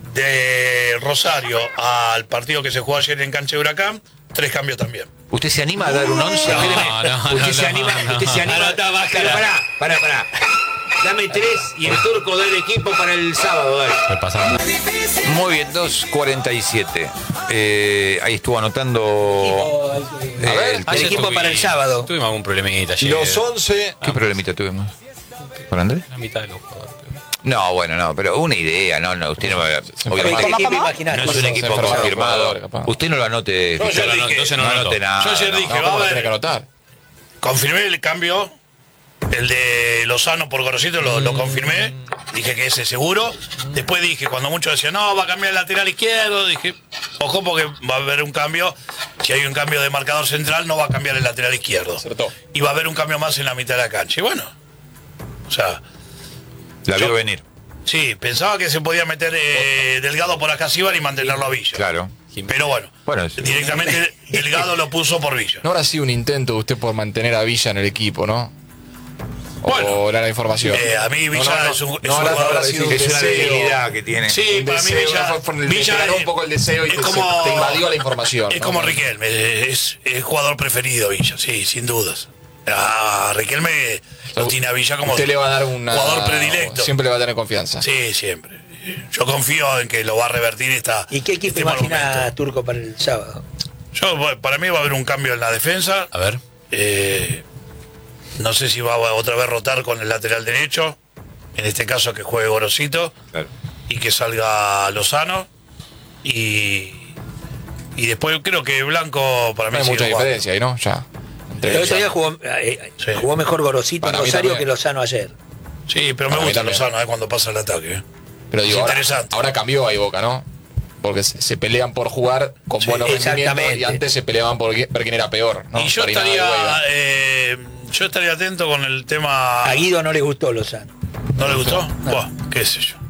De Rosario al partido que se jugó ayer en Cancha de Huracán, 3 cambios también. ¿Usted se anima a dar un 11? ¿Usted se anima? ¿Usted se anima? Pero pará. Dame 3 y el turco da el equipo para el sábado. Dale. repasamos. Muy bien, 2:47. Ahí estuvo anotando. A ver, el el equipo para el sábado. Tuvimos algún problemita ayer. Los 11. ¿Qué problemita tuvimos? ¿Con Andrés? La mitad de los jugadores. No, bueno, no, pero una idea, no, usted no va a... El Obviamente equipo imaginario. no es un equipo Se confirmado. capaz. Usted no lo anote. No, yo Fischer. dije- Entonces No no anote anoto. nada. Yo ayer no. dije, No, va a ¿cómo lo haber- tiene que anotar? Confirmé el cambio, el de Lozano por Gorosito, lo confirmé. Dije que ese seguro. Después dije, cuando muchos decían, no, va a cambiar el lateral izquierdo, dije, ojo porque va a haber un cambio. Si hay un cambio de marcador central, no va a cambiar el lateral izquierdo. Acertó. Y va a haber un cambio más en la mitad de la cancha. Y bueno, o sea, La yo- vio venir. sí, pensaba que se podía meter Delgado por Acasíbar y mantenerlo a Villa. Claro. Pero bueno, Sí. directamente Delgado lo puso por Villa. No habrá sido un intento de usted por mantener a Villa en el equipo, ¿no? Bueno, o era la información. a mí Villa es un habrá jugador sido así. un Es una deseo. debilidad que tiene. Sí, Un para mí deseo, Villa, fue por el- Villa te ganó un poco el deseo y es te como, invadió la información. Es ¿no? como Riquelme, es jugador preferido Villa, sí, sin dudas. A Riquelme lo tiene a Villa como Usted le va a dar un jugador predilecto. Siempre le va a tener confianza. Sí, siempre. Yo confío en que lo va a revertir esta. ¿Y qué equipo este mal imagina momento. Turco para el sábado? Para mí va a haber un cambio en la defensa. A ver. No sé si va a otra vez rotar con el lateral derecho. En este caso que juegue Gorosito. Claro. Y que salga Lozano. Y después creo que Blanco para mí No hay sigue mucha jugando. diferencia ahí, ¿no? Ya. Entre El otro día Sí. jugó mejor Gorosito en Para mí Rosario también. que Lozano ayer. Sí, pero me Para mí gusta también. Lozano cuando pasa el ataque. Pero digo, interesante. ahora cambió ahí Boca, ¿no? Porque se pelean por jugar con buenos rendimientos y antes se peleaban por ver quién era peor, ¿no? Y yo estaría atento con el tema. A Guido no le gustó Lozano. ¿No le gustó? Buah, qué sé yo.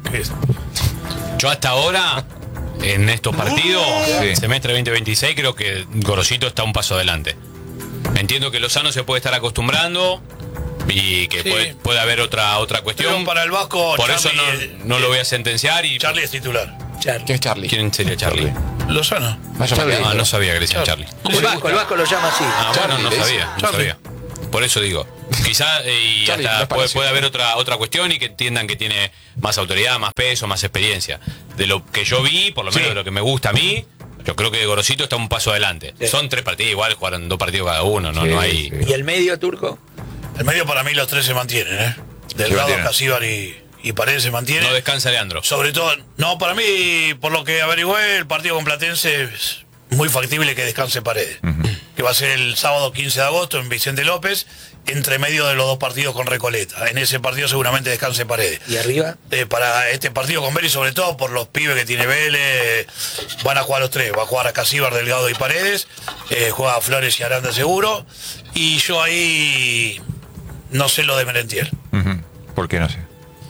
Yo hasta ahora, en estos partidos, semestre 2026, creo que Gorosito está un paso adelante. Entiendo que Lozano se puede estar acostumbrando y que puede haber otra cuestión. Pero para el Vasco, por Charlie, eso no lo voy a sentenciar. Charlie es titular. ¿Quién es Charlie? ¿Quién sería Charlie? Lozano. No sabía que le decían Charlie. El Vasco lo llama así. Bueno, no sabía. Por eso digo. Quizá y Charlie, hasta no es puede haber otra cuestión y que entiendan que tiene más autoridad, más peso, más experiencia. De lo que yo vi, por lo menos de lo que me gusta a mí, yo creo que Gorosito está un paso adelante. Sí. Son 3 partidos, igual jugaron 2 partidos cada uno, no hay. ¿Y el medio, Turco? El medio para mí los 3 se mantienen, ¿eh? Delgado, Casíbar y Paredes se mantienen. No descansa Leandro. Sobre todo, no, para mí, por lo que averigüé, el partido con Platense es muy factible que descanse Paredes. Que va a ser el sábado 15 de agosto en Vicente López, entre medio de los 2 partidos con Recoleta. En ese partido seguramente descanse Paredes. ¿Y arriba? Para este partido con Vélez, sobre todo por los pibes que tiene Vélez, van a jugar los 3. Va a jugar a Casíbar, Delgado y Paredes. Juega a Flores y Aranda seguro. Y yo ahí no sé lo de Merentiel. ¿Por qué no sé?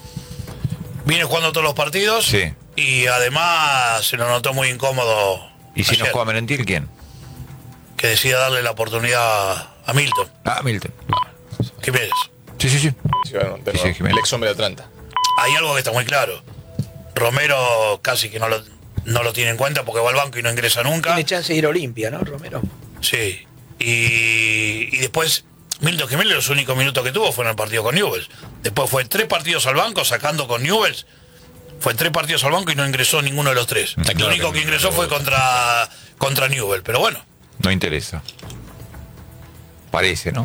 Viene jugando todos los partidos. Sí. Y además se lo notó muy incómodo. ¿Y si no ayer, juega Merentiel, quién? que decida darle la oportunidad a Milton. Milton. Jiménez. Sí. Sí, bueno, de nuevo, Jiménez. el ex hombre de Atlanta. Hay algo que está muy claro. Romero casi que no lo tiene en cuenta porque va al banco y no ingresa nunca. Tiene chance de ir a Olimpia, ¿no, Romero? Sí. Y después Milton Jiménez los únicos minutos que tuvo fueron el partido con Newell's. Después fue 3 partidos al banco sacando con Newell's. Fue 3 partidos al banco y no ingresó ninguno de los 3. Está claro Lo único que que ingresó fue contra Newell's. Pero bueno, No interesa. Parece, ¿no?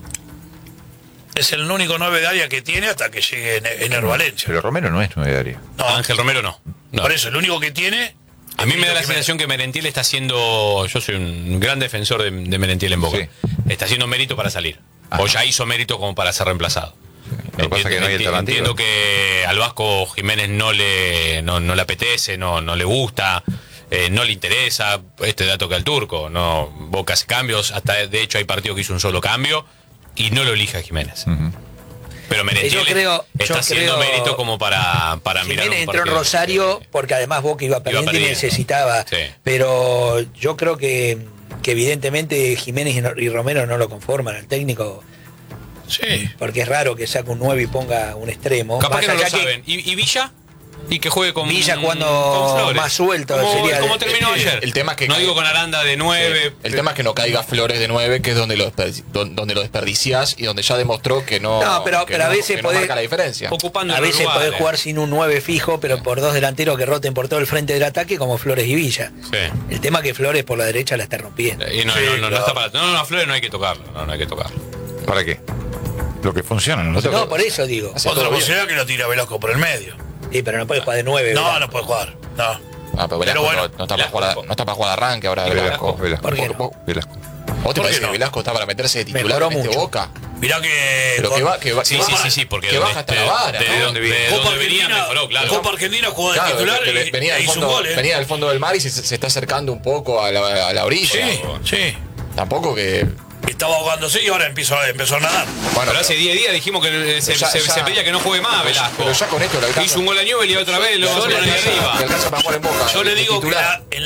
es el único 9 de área que tiene hasta que llegue Ener Valencia. Pero Romero no es 9 de área. No, Ángel Romero no. por eso, el único que tiene... A mí me da la Jiménez. sensación que Merentiel está haciendo. Yo soy un gran defensor de Merentiel en Boca. Sí. Está haciendo mérito para salir. O ya hizo mérito como para ser reemplazado. Lo que pasa es que no hay alternativa. Entiendo que al Vasco Jiménez no le apetece, no le gusta, no le interesa. Este dato que al Turco. No, Boca hace cambios. Hasta de hecho hay partidos que hizo un solo cambio y no lo elige a Jiménez. Pero Merentiel está haciendo mérito como para mirar Jiménez un entró en partido. Rosario porque además Boca iba perdiendo y perdiendo. necesitaba. Sí. Pero yo creo que evidentemente Jiménez y Romero no lo conforman al técnico. Sí. Porque es raro que saque un 9 y ponga un extremo. Capaz Más que no lo allá que saben. ¿Y Villa? Y que juegue con Villa jugando con Flores. más suelto, Como terminó ayer. El tema es que no digo con Aranda de 9. El tema es que no caiga Flores de 9, que es donde lo desperdiciás y donde ya demostró que no. No, pero a veces que no podés- marca la diferencia. Ocupando A los veces lugares. podés jugar sin un 9 fijo, pero por 2 delanteros que roten por todo el frente del ataque, como Flores y Villa. Sí. El tema es que Flores por la derecha la está rompiendo. Y no, Sí, no claro. está para. No, a Flores no hay que tocarlo. No hay que tocarlo. ¿Para qué? Lo que funciona, no lo toca. No, por eso digo. Hace Otra todo bien. posibilidad que lo tira Velasco por el medio. Sí, pero no puede jugar de 9. No, ¿verdad? no puede jugar. No. Ah, pero Velasco bueno, no está para jugar de arranque ahora. Velasco. ¿Por qué no? Velasco. ¿Vos te ¿Por parece qué no? que Velasco está para meterse de titular Mejoró en este mucho. Boca? Mirá que... Pero que va, Sí, porque que baja hasta la vara, de ¿no? donde venía mejoró, claro. Copa Argentina jugó de Claro, titular que y venía del hizo un fondo, gol, ¿eh? venía del fondo del mar y se está acercando un poco a la orilla. Sí. Tampoco que. Estaba ahogándose y ahora empezó a nadar. Bueno, Pero hace 10 días dijimos que se pedía que no juegue más Velasco. Pero ya con esto lo alcanza. Hizo un gol a Newell y otra vez lo Yo le ponen ahí alcanza- arriba. Le alcanza para jugar en Boca. Yo le de digo que titular. en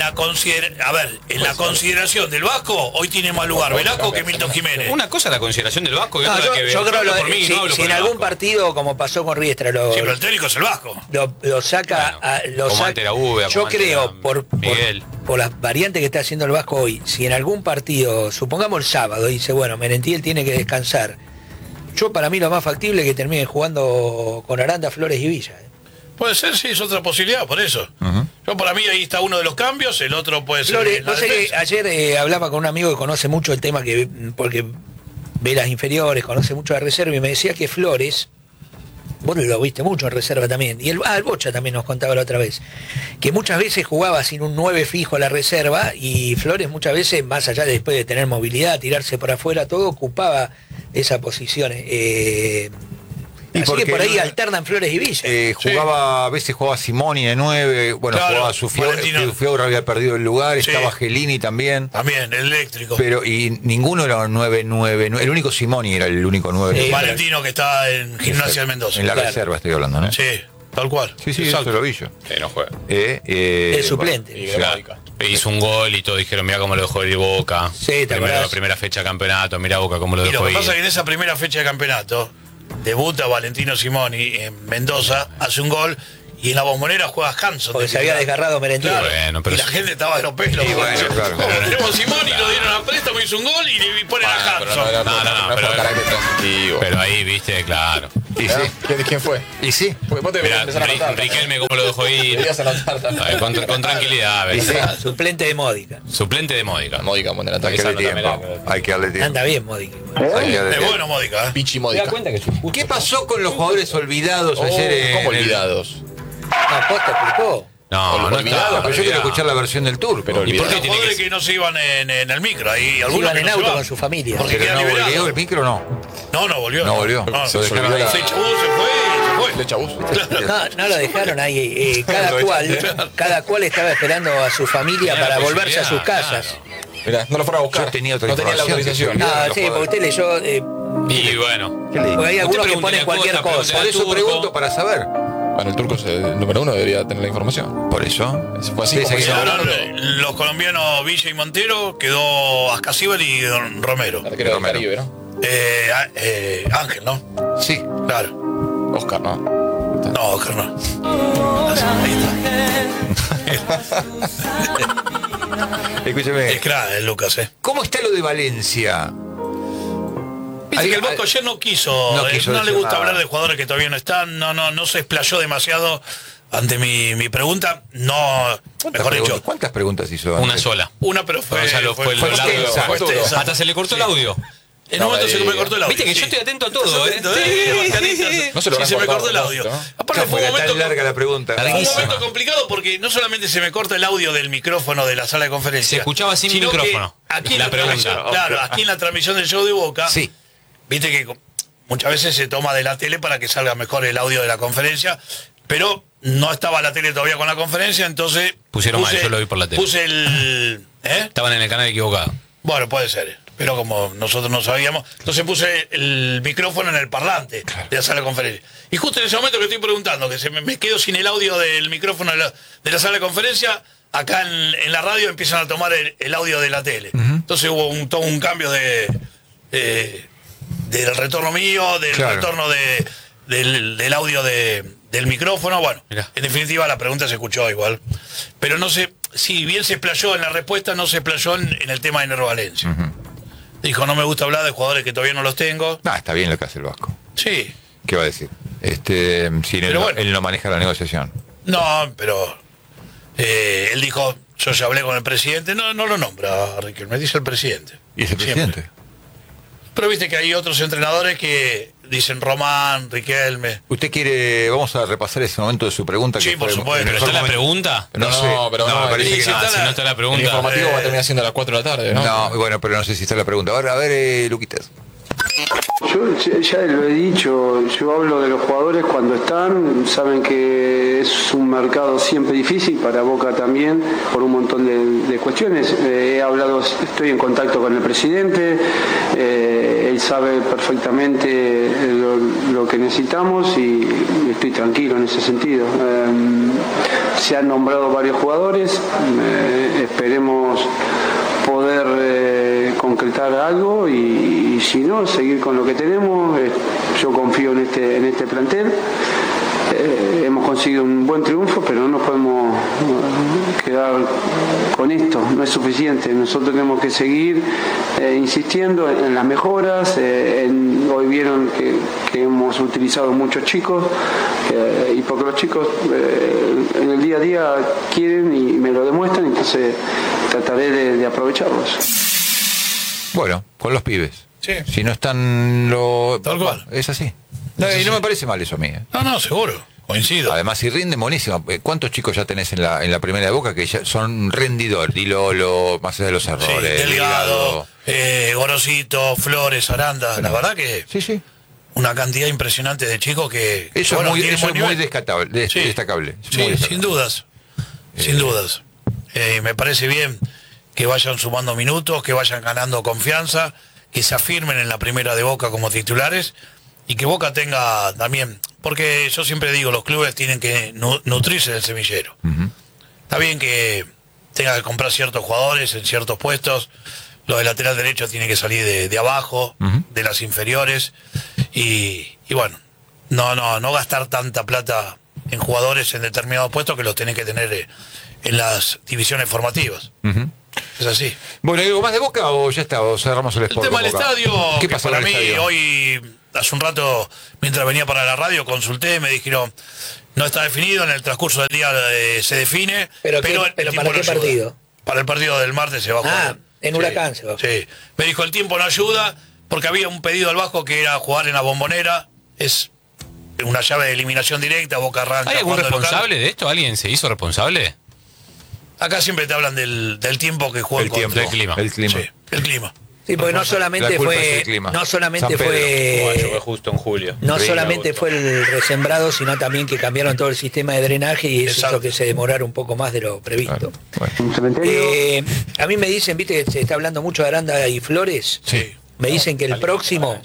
la consideración del Vasco, hoy tiene más lugar Velasco que Milton Jiménez. Una cosa la consideración del Vasco y No, otra yo, la que yo creo hablo que por mí, si, no hablo si por en el algún Vasco. partido, como pasó con Riestra, Sí, pero el técnico es el Vasco. lo saca, Bueno, como ante la Uve, yo como ante creo la por Miguel. las variantes que está haciendo el Vasco hoy, si en algún partido, supongamos el sábado, dice, bueno, Merentiel tiene que descansar, yo para mí lo más factible es que termine jugando con Aranda, Flores y Villa. Puede ser, sí, es otra posibilidad, por eso. Yo para mí ahí está uno de los cambios, el otro puede ser... Flores, la no sé que defensa. ayer hablaba con un amigo que conoce mucho el tema, porque ve las inferiores, conoce mucho la reserva, y me decía que Flores, vos lo viste mucho en reserva también, y el Bocha también nos contaba la otra vez, que muchas veces jugaba sin un 9 fijo a la reserva, y Flores muchas veces, más allá de después de tener movilidad, tirarse por afuera, todo, ocupaba esa posición. Y Así que por ahí no- alternan Flores y Villa. a veces jugaba Simoni de 9, bueno, Claro, jugaba Valentino. Fiaura había perdido el lugar, Sí. estaba Gelini también. También, el eléctrico. Pero y ninguno era un 9-9, el único Simoni era el único 9. Sí. Valentino que está en Gimnasia de Mendoza. En la Claro. reserva estoy hablando, ¿no? Sí, tal cual. Sí, Exacto. eso lo vi yo. No juega. El suplente. Y de Módica. Hizo un gol y todo, dijeron, mira cómo lo dejó ir Boca. Sí, ¿te acordás? La primera fecha de campeonato, mira Boca cómo lo Y lo dejó que ir. pasa es que en esa primera fecha de campeonato debuta Valentino Simoni en Mendoza, hace un gol y en la Bombonera juega Hanson. Porque se había desgarrado Merentiel. Claro, Bueno, pero y la sí. gente estaba de los pelos. Y bueno, claro. Como tenemos a Simoni, lo dieron a préstamo, hizo un gol y le ponen a Pero Hanson. No, pero pero- carácter transitivo. Pero ahí, viste, claro. Y sí, ¿Quién fue? y sí. Porque vos te Mirá, empezar a anotar. Riquelme cómo lo dejó ir. Deberías anotar también. Ay, con tranquilidad, Y sí. ¿ves? Suplente de Módica. Suplente de Módica. Módica, buen Hay ataque. que darle Esa tiempo. también era- Hay que darle tiempo. Anda bien Módica. Hay que darle Es tiempo. bueno, Módica. Pichi Módica. ¿Qué pasó con los jugadores olvidados ayer? ¿Cómo en el- olvidados? No, Posta explicó. No, no Olvidado, está. Pero yo quiero escuchar la versión del turco. Pero ¿Y por qué Los tiene jugadores que que no se iban en el micro, ahí algunos Iban que en no se auto van. con su familia. Porque Pero queda no liberado. volvió el micro, no. No volvió. No volvió. No, Se dejaron ahí. Se echó, se fue. Le chabús. No lo dejaron ahí. Cada cual estaba esperando a su familia Tenía la para volverse a sus posibilidad, casas. Mirá, no lo fueron a buscar. Yo tenía otra no tenía la información. autorización. No, los sí, porque usted leyó. Y bueno. ¿Qué le digo? Porque hay algunos que pregunte ponen la cualquier cosa, cosa. Por eso Turco. pregunto para saber. Bueno, el turco es el número 1, debería tener la información. Por eso. Fue así Sí, como sí, se no, lograron Los colombianos Villa y Montero, quedó Ascasíbar y Don Romero. el arquero del Romero. Caribe, ¿no? Ángel, ¿no? Sí. Claro. Oscar, ¿no? No, Oscar no. Ahí está. Escúcheme. Es crack el Lucas, ¿Cómo está lo de Valencia? Viste que el Bosco ayer no quiso, No no, quiso le decir gusta nada. hablar de jugadores que todavía no están, no se explayó demasiado ante mi pregunta, no, mejor dicho, ¿Cuántas preguntas hizo? Una Andrés? sola. una pero fue, Gonzalo, fue el audio. extensa. fue extensa. Hasta se le cortó el audio. En un momento se me cortó el audio. Viste que sí. yo estoy atento a todo, Estás ¿eh? atento, Mascaritas. No se lo Sí, habrán se me cortado cortó el a audio. propósito, ¿no? Aparte fue un Era tan momento, larga la pregunta. fue un Larguísima. momento complicado porque no solamente se me corta el audio del micrófono de la sala de conferencia. Se escuchaba sin sino que micrófono. Aquí en La la pregunta. transmisión, claro, aquí en la transmisión del show de Boca, Sí. viste que muchas veces se toma de la tele para que salga mejor el audio de la conferencia, pero no estaba la tele todavía con la conferencia, entonces Pusieron mal, yo lo vi por la tele. Puse el Estaban en el canal equivocado. bueno, puede ser, pero como nosotros no sabíamos, entonces puse el micrófono en el parlante de la sala de conferencia. Y justo en ese momento que estoy preguntando, que me quedo sin el audio del micrófono de la sala de conferencia, acá en la radio empiezan a tomar el audio de la tele. Entonces hubo todo un cambio del retorno mío, del Claro. retorno del audio del micrófono. Bueno, Mirá. en definitiva la pregunta se escuchó igual. Pero no sé, si bien se explayó en la respuesta, no se explayó en el tema de Nero Valencia. Dijo, no me gusta hablar de jugadores que todavía no los tengo. No, está bien lo que hace el Vasco. Sí, ¿Qué va a decir? Si Pero bueno. él no maneja la negociación. no, pero él dijo, yo ya hablé con el presidente. No lo nombra Riquelme, dice el presidente. ¿Y es el Siempre. presidente? Pero viste que hay otros entrenadores que dicen Román, Riquelme. ¿Usted quiere, vamos a repasar ese momento de su pregunta? Sí, que por fue supuesto. el ¿Pero mejor está la momento? pregunta? No, No, sé, pero no, me parece y que si no. está Si no está la El pregunta. informativo va a terminar siendo a las 4 de la tarde, ¿no? No, bueno, pero no sé si está la pregunta. Ahora, a ver, Luquitas. Yo ya lo he dicho, yo hablo de los jugadores cuando están, saben que es un mercado siempre difícil, para Boca también, por un montón de cuestiones. Estoy en contacto con el presidente, él sabe perfectamente lo que necesitamos y estoy tranquilo en ese sentido. Se han nombrado varios jugadores, esperemos poder concretar algo y si no, seguir con lo que tenemos. Yo confío en este plantel. Hemos conseguido un buen triunfo, pero no nos podemos quedar con esto, no es suficiente. Nosotros tenemos que seguir insistiendo en las mejoras. Hoy vieron que hemos utilizado muchos chicos y porque los chicos en el día a día quieren y me lo demuestran, entonces trataré de aprovecharlos. Bueno, con los pibes. Sí. Si no están Tal cual. Es así. No, y no me parece mal eso a mí. No, seguro, coincido. Además, si rinden, buenísimo. ¿Cuántos chicos ya tenés en la primera de Boca que ya son rendidores? Dilolo, más allá de los Sí, errores. Delgado, Gorosito, Flores, Aranda, la verdad que Sí, sí. una cantidad impresionante de chicos que... Eso bueno, es muy, tienen eso buen es muy nivel. Sí. destacable. Sí, Muy destacable. sin dudas. Sin dudas. Me parece bien que vayan sumando minutos, que vayan ganando confianza, que se afirmen en la primera de Boca como titulares y que Boca tenga también, porque yo siempre digo, los clubes tienen que nutrirse del semillero. Está bien que tenga que comprar ciertos jugadores en ciertos puestos, lo de lateral derecho tiene que salir de abajo, de las inferiores, y bueno, no gastar tanta plata en jugadores en determinados puestos que los tenés que tener en las divisiones formativas. Es así. Bueno, ¿algo más de Boca o ya está? O cerramos el El Sport tema con del Boca? estadio, ¿Qué que pasó para en el mí estadio? hoy, hace un rato, mientras venía para la radio, consulté, me dijeron, no está definido, en el transcurso del día se define. ¿Pero el ¿para tiempo qué no ayuda. partido? Para el partido del martes se va a jugar. En Huracán se va a jugar. Sí. Me dijo, el tiempo no ayuda, porque había un pedido al Vasco que era jugar en la Bombonera. Es una llave de eliminación directa, Boca arranca. ¿Hay algún jugando de local. responsable de esto? ¿Alguien se hizo responsable? Acá siempre te hablan del tiempo que juega El tiempo, del clima. El clima. Sí, el clima. Sí, porque no La solamente culpa es fue, el clima. no solamente San Pedro. fue, justo en julio. no Sí, solamente fue el resembrado, sino también que cambiaron todo el sistema de drenaje y eso Exacto. hizo que se demorara un poco más de lo previsto. Bueno. Un cementerio. A mí me dicen, viste, que se está hablando mucho de Aranda y Flores. Sí. Me dicen que el próximo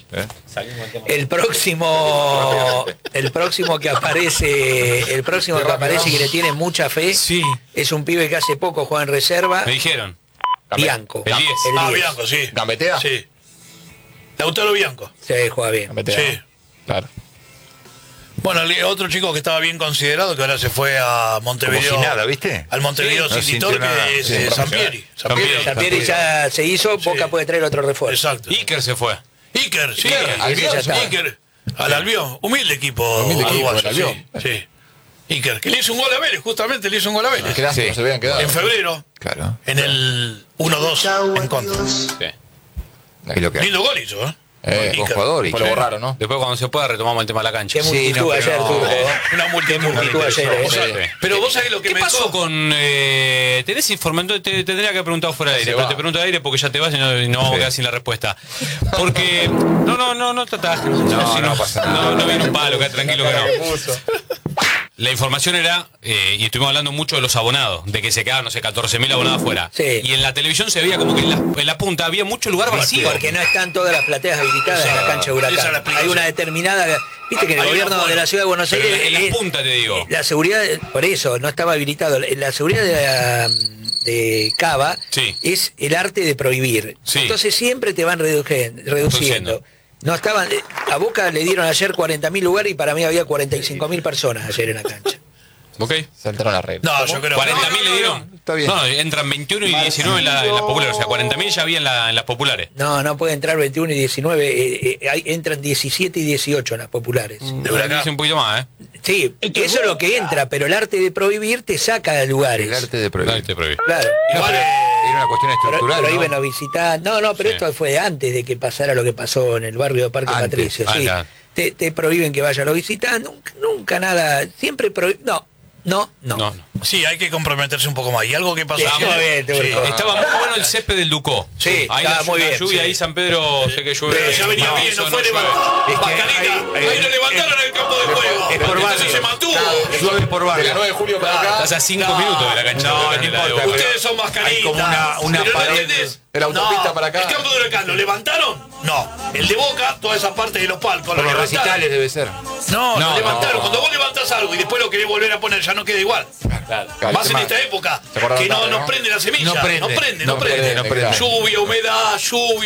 que aparece y que le tiene mucha fe, Sí. es un pibe que hace poco juega en reserva, Me dijeron. Bianco. El 10. Ah, 10. Bianco, sí. ¿Gambetea? Sí. Lautaro Bianco. Sí, juega bien. Gambetea. Sí. Claro. Bueno, otro chico que estaba bien considerado, que ahora se fue a Montevideo. Como si nada, ¿viste? Al Montevideo Sí, no City sintió Torque, nada. es Sí, Sampieri. Sampieri. Sampieri ya se hizo, Boca puede traer otro refuerzo. Exacto. Iker se fue. Iker, sí. Albion, ya está. Iker. Al Albion. Humilde equipo. Humilde equipo, uruguayo, el Albion. sí, sí. Iker, que le hizo un gol a Vélez, justamente le hizo un gol a Vélez. Qué lástima, Sí. se habían quedado. En febrero, Claro. en el 1-2 en contra. Sí. Es lo que hay. Lindo gol hizo, ¿eh? Con Iker. jugador y Después lo borraron, ¿no? Después cuando se pueda retomamos el tema de la cancha. Qué Sí, multitud no, pero ayer no. tuvo. Una multitud ayer, Sí. Pero vos sabés lo que ¿Qué me pasó dejó? con... tenés información? Te tendría que haber preguntado fuera de aire, Se pero va. te pregunto de aire porque ya te vas y no vamos a quedar sin la respuesta. Porque... No tratás. No pasa nada. No viene un palo, queda tranquilo que no. La información era, y estuvimos hablando mucho de los abonados, de que se quedaban, no sé, 14.000 abonados afuera. Sí. Y en la televisión se veía como que en la punta había mucho lugar vacío. Porque no están todas las plateas habilitadas en la cancha de esa es la Huracán. explicación. Hay una determinada... Viste que en el Hay gobierno una de la ciudad de Buenos Pero Aires... en las puntas, te digo. La seguridad, por eso, no estaba habilitado. La seguridad de Cava Sí. es el arte de prohibir. Sí. Entonces siempre te van reduciendo. Reduciendo. No estaban, a Boca le dieron ayer 40.000 lugares y para mí había 45.000 personas ayer en la cancha. ¿Ok? Se entraron las reglas. No, yo creo que 40.000 le dieron. Está bien. No, entran 21 y 19 en las populares. O sea, 40.000 ya había en las populares. No puede entrar 21 y 19, entran 17 y 18 en las populares. de Huracán. Dice un poquito más, ¿eh? Sí, eso es lo que entra, pero el arte de prohibir te saca de lugares. El arte de Dale, prohibir. te prohibí. Claro. Igual, Era una cuestión estructural, Prohíben ¿no? los visitantes. No, pero Sí. esto fue antes de que pasara lo que pasó en el barrio de Parque Antes. Patricio. Sí. Ah, Te prohíben que vayan los visitantes, nunca nada, siempre prohíben. No. No. sí, hay que comprometerse un poco más. Y algo que pasó Sí, ayer- muy bien, te sí. gustó. Estaba muy bueno el césped del Ducó. Sí, ahí estaba muy bien, lluvia, sí. ahí San Pedro, sé que llueve. Pero ya venía No, bien, eso no fue llueve. levantado. Es que Pascalita, ahí lo levantaron en el campo de juego. es por Entonces barrio. se mantuvo. Llueve por De la barrio. 9 de julio para acá. Estás a 5 minutos de la cancha. No, de no la importa, de Boca. Ustedes son mascaritas. Hay como una Pero ¿no pared entendés? de la autopista para acá. El campo de Huracán, ¿lo levantaron? No. El de Boca, toda esa parte de los palcos, Por lo los levantaron. recitales debe ser. No, No, lo levantaron. no. Cuando vos levantás algo y después lo querés volver a poner, ya no queda igual. Claro, Más en tema- esta época, Se acordaron que no, tarde, no ¿no? prende la semilla. No prende, no prende. no prende. Lluvia, humedad,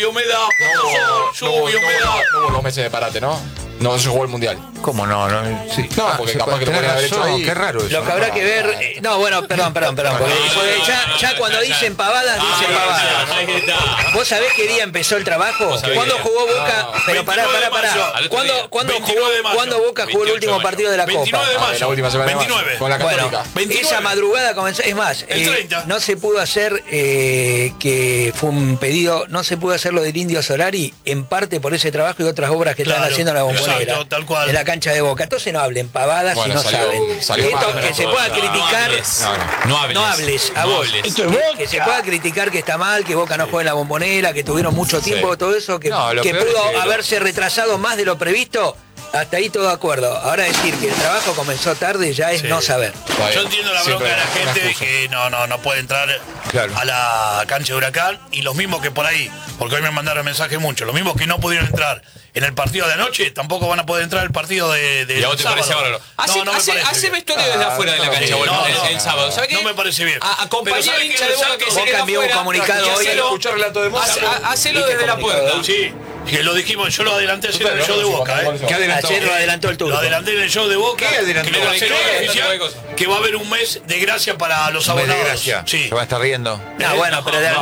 lluvia, humedad. No hubo 2 meses de parate, ¿no? No se jugó el mundial. ¿Cómo no? Sí. No, porque se capaz puede que lo tener podrían haber hecho razón, ahí. Qué raro eso. Lo que habrá que ver. No, bueno, perdón. Porque ya cuando dicen pavadas, dicen pavadas. Ahí está. ¿Vos sabés qué día empezó el trabajo? sabés ¿Cuándo qué jugó Boca? No. Pero pará. 29 de mayo. Al otro día. ¿Cuándo 29 de mayo. Boca jugó el 28 último de mayo. partido de la 29 de Copa? mayo. La última semana de mayo, 29. con la Bueno, Católica. 29. esa madrugada comenzó, es más, El 30. no se pudo hacer, que fue un pedido, no se pudo hacer lo del Indio Solari, en parte por ese trabajo y otras obras que están Claro. haciendo en la Pero Bombonera, Exacto, tal cual. en la cancha de Boca. Entonces no hablen pavadas Bueno, si no saben. Esto, que se pueda criticar, No hables a no vos. hables. Que se pueda criticar que está mal, que Boca no juegue en la Bombonera, que tuvieron mucho tiempo, todo eso, que, No, lo que peor pudo es que haberse retrasado más de lo previsto. Hasta ahí todo de acuerdo. Ahora decir que el trabajo comenzó tarde ya es no saber. Yo entiendo la bronca de la gente que no puede entrar a la cancha de Huracán, y los mismos que por ahí, porque hoy me mandaron mensajes muchos, los mismos que no pudieron entrar en el partido de anoche, tampoco van a poder entrar el partido de ¿Y a vos te parece bárbaro? Hace vestuario desde afuera de la cancha, el sábado. ¿Sabes qué? No me parece bien. Acompañá al hincha de Boca que se Boca queda envió un afuera. comunicado hoy. Escuchar relato de Moza. Hacelo desde la puerta. Sí, que lo dijimos, yo lo adelanté ayer en el show de Boca. ¿Qué adelantó? Ayer lo adelantó el turco. Lo adelanté en el show de Boca. ¿Qué adelantó? Que va a ser ¿Qué? oficial, que va a haber un mes de gracia para los Un mes de abonados. gracia. Sí. Se va a estar riendo. No, bueno, pero de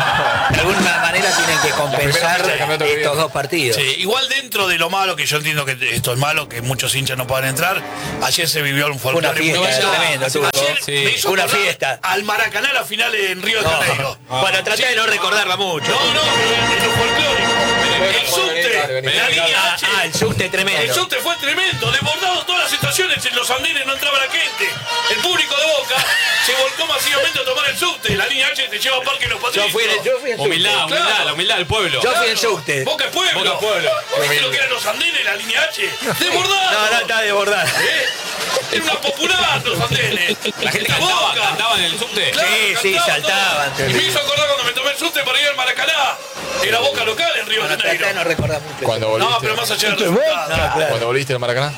alguna manera tienen que compensar estos dos partidos. Sí, igual dentro de lo malo, que yo entiendo que esto es malo, que muchos hinchas no puedan entrar, ayer se vivió un folclore Una fiesta muy tremenda, Ayer Turco. me hizo Una acordar fiesta. al Maracaná la final en Río de Janeiro. Bueno, traté de no recordarla mucho. No, en lo folclórico. El subte, la línea H. El subte tremendo. El subte fue tremendo, desbordado todas las estaciones, en los andenes no entraba la gente. El público de Boca se volcó masivamente a tomar el subte. La línea H te lleva a Parque Los Patricios. Yo fui en subte. Humildad, Claro. la humildad del pueblo. Yo fui en subte. Boca es pueblo. Boca es pueblo. ¿Viste lo que eran los andenes, la línea H? Desbordado. No, está desbordado. Era una popular los andenes. La gente De Boca. cantaba en el subte. Claro, Sí, cantaban saltaban. todo. Y me hizo acordar cuando me tomé el subte para ir al Maracaná. Era Boca local en Río de Bueno, traté de no Janeiro. recordar mucho. Cuando volviste, No, pero más allá del resultado. Claro. cuando volviste al Maracaná.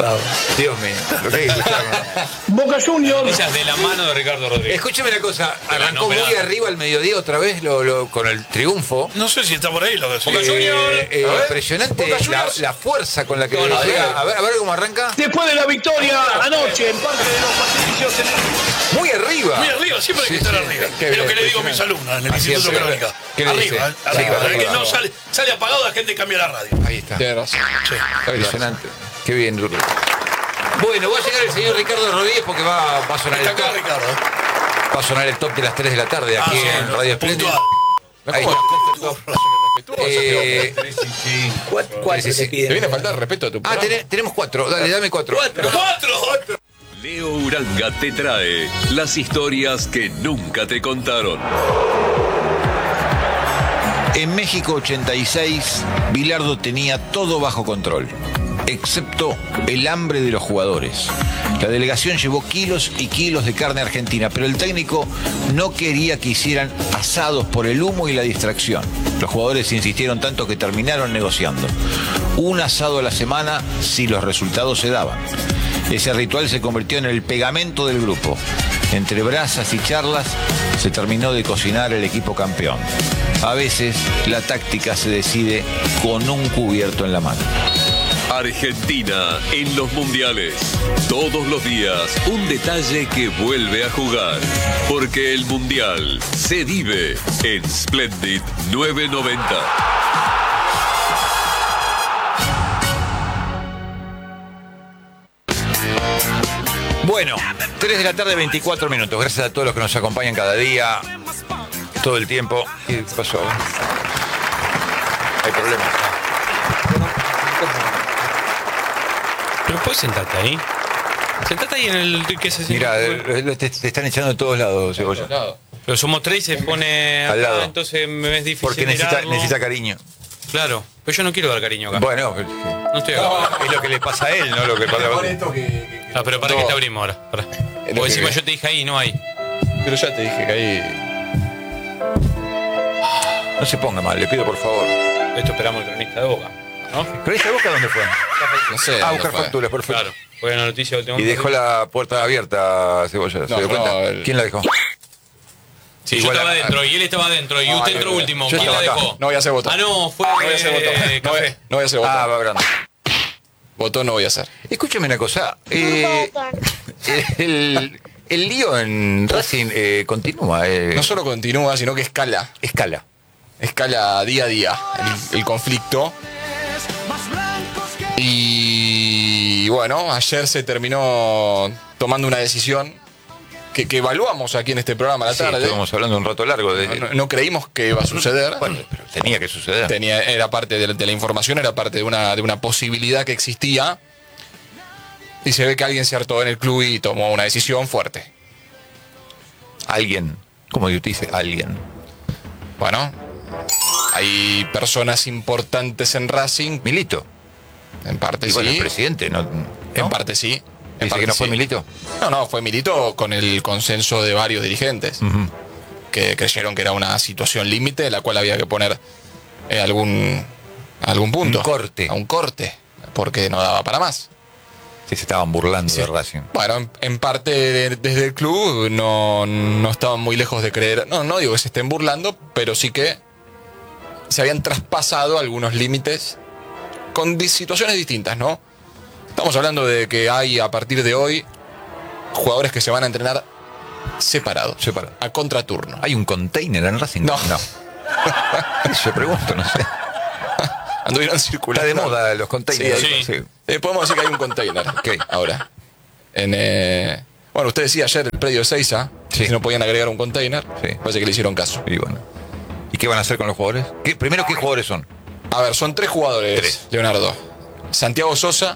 Dios mío. Lo que hay que escuchar, ¿no? Boca Juniors. Esa es de la mano de Ricardo Rodríguez. Escúcheme una cosa. Arrancó no, muy esperá. arriba al mediodía otra vez con el triunfo. No sé si está por ahí lo que Boca Juniors. Impresionante Boca Juniors. la fuerza con la que No, llega. A ver cómo arranca. Después de la victoria anoche en Parque de los Patricios. Muy arriba. Muy arriba, siempre hay que estar arriba. Qué Es lo que bien, le digo a mis alumnos en el Así Instituto es, Crónica. ¿qué le dice? Arriba, Sí, arriba. arriba. El que no sale apagado, la gente cambia la radio. Ahí está. Tienes razón. Impresionante. Qué bien, Rulo. Bueno, va a llegar el señor Ricardo Rodríguez porque va a sonar Está el acá, top. Ricardo. Va a sonar el top de las 3 de la tarde aquí en Radio Espléndido. Puntual. Ahí está. ¿Cuál Sí, se sí. pide? Te viene a faltar respeto a tu programa. Tenemos 4. Dale, dame 4. ¡Cuatro! Leo Uranga te trae las historias que nunca te contaron. En México 86, Bilardo tenía todo bajo control, excepto el hambre de los jugadores. La delegación llevó kilos y kilos de carne argentina, pero el técnico no quería que hicieran asados por el humo y la distracción. Los jugadores insistieron tanto que terminaron negociando. Un asado a la semana si los resultados se daban. Ese ritual se convirtió en el pegamento del grupo. Entre brasas y charlas se terminó de cocinar el equipo campeón. A veces la táctica se decide con un cubierto en la mano. Argentina en los mundiales. Todos los días un detalle que vuelve a jugar. Porque el mundial se vive en Splendid 990. Bueno, 3 de la tarde, 24 minutos. Gracias a todos los que nos acompañan cada día, todo el tiempo. ¿Qué pasó? Hay problemas. Pero puedes sentarte ahí. Sentate ahí en el que se Mira, te están echando de todos lados, Cebolla. Pero somos 3 y se pone Al acá, lado. entonces me es difícil. Porque mirarlo. necesita cariño. Claro, pero yo no quiero dar cariño acá. Bueno, No estoy acá. es lo que le pasa a él, no lo que pasa a vos. Ah, pero para que te abrimos ahora. Para. Porque encima yo te dije ahí, no hay. Pero ya te dije que ahí. No se ponga mal, le pido por favor. Esto esperamos el cronista de Boca, ¿no? ¿Pero esa boca dónde fue? No sé. A dónde buscar fue. facturas, perfecto. Claro, fue una noticia de último Y dejó momento. la puerta abierta, Cebolla. ¿Se No, dio cuenta? no, el- ¿Quién la dejó? Sí, Igual yo estaba a- adentro y él estaba adentro y No, usted no, entró no, último. yo ¿Quién la estaba acá. dejó? No voy a hacer voto. Ah, no, fue No voy a hacer voto. café. No voy a hacer voto. Ah, va hablando. Voto no voy a hacer. Escúchame una cosa. El lío en Racing continúa. No solo continúa, sino que escala. Escala. Escala día a día el conflicto. Y bueno, ayer se terminó tomando una decisión que evaluamos aquí en este programa a la tarde. Estuvimos hablando un rato largo de... No creímos que iba a suceder. Bueno, pero tenía que suceder. Era parte de la información, era parte de una posibilidad que existía. Y se ve que alguien se hartó en el club y tomó una decisión fuerte. Alguien. ¿Cómo usted dice? Alguien. Bueno, hay personas importantes en Racing. Milito. En parte Y sí. bueno, el presidente, ¿no? En parte sí. ¿Dice que no fue Milito? No, fue Milito con el consenso de varios dirigentes. Que creyeron que era una situación límite en la cual había que poner algún punto. Un corte. Porque no daba para más. Sí, se estaban burlando de Racing. Bueno, en parte desde el club no estaban muy lejos de creer. No digo que se estén burlando, pero sí que se habían traspasado algunos límites con situaciones distintas, ¿no? Estamos hablando de que hay a partir de hoy jugadores que se van a entrenar separados. A contraturno. ¿Hay un container en Racing? No. Yo pregunto, no sé. Anduvieron circulando. Está de moda los containers. Sí. Podemos decir que hay un container. Ahora. Bueno, usted decía ayer el predio de Seiza, si no podían agregar un container. Parece que le hicieron caso. Y bueno. ¿Y qué van a hacer con los jugadores? Primero, ¿qué jugadores son? A ver, son 3 jugadores, Leonardo. Santiago Sosa.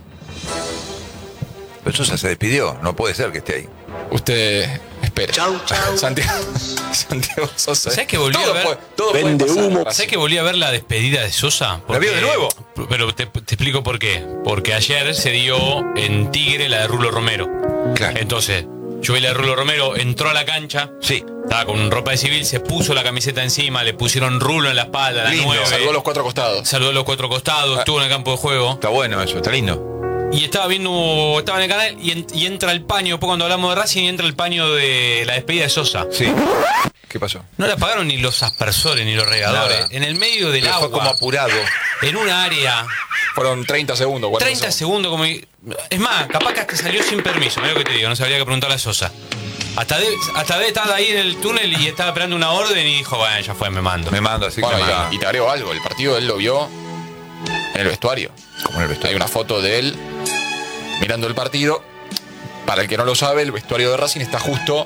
Pero Sosa se despidió, no puede ser que esté ahí. Usted espera. Chau. Santiago Sosa. ¿Sabes que volví a ver? Vende humo. ¿Sabes que volví a ver la despedida de Sosa? ¿La vio de nuevo? Pero te explico por qué. Porque ayer se dio en Tigre la de Rulo Romero. Claro. Entonces, yo vi la de Rulo Romero, entró a la cancha. Sí. Estaba con ropa de civil, se puso la camiseta encima, le pusieron Rulo en la espalda, la 9. Saludó a los 4 costados. Estuvo en el campo de juego. Está bueno eso, está lindo. Y estaba en el canal y entra el paño, después cuando hablamos de Racing, entra el paño de la despedida de Sosa. Sí. ¿Qué pasó? No le apagaron ni los aspersores ni los regadores. Nada. En el medio del agua. Fue como apurado. En un área. Fueron 30 segundos. 30 segundos como... Es más, capaz que hasta salió sin permiso. Mirá lo que te digo, no sabría que preguntarle a Sosa. Hasta de estar ahí en el túnel y estaba esperando una orden y dijo, bueno, ya fue, me mando. Así bueno, que... y te agrego algo, el partido él lo vio en el vestuario. ¿Cómo en el vestuario? Hay una foto de él mirando el partido. Para el que no lo sabe, el vestuario de Racing está justo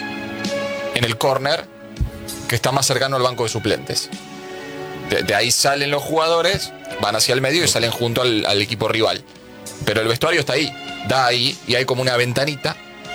en el córner que está más cercano al banco de suplentes. De ahí salen los jugadores, van hacia el medio y salen junto al equipo rival. Pero el vestuario está ahí, da ahí, y hay como una ventanita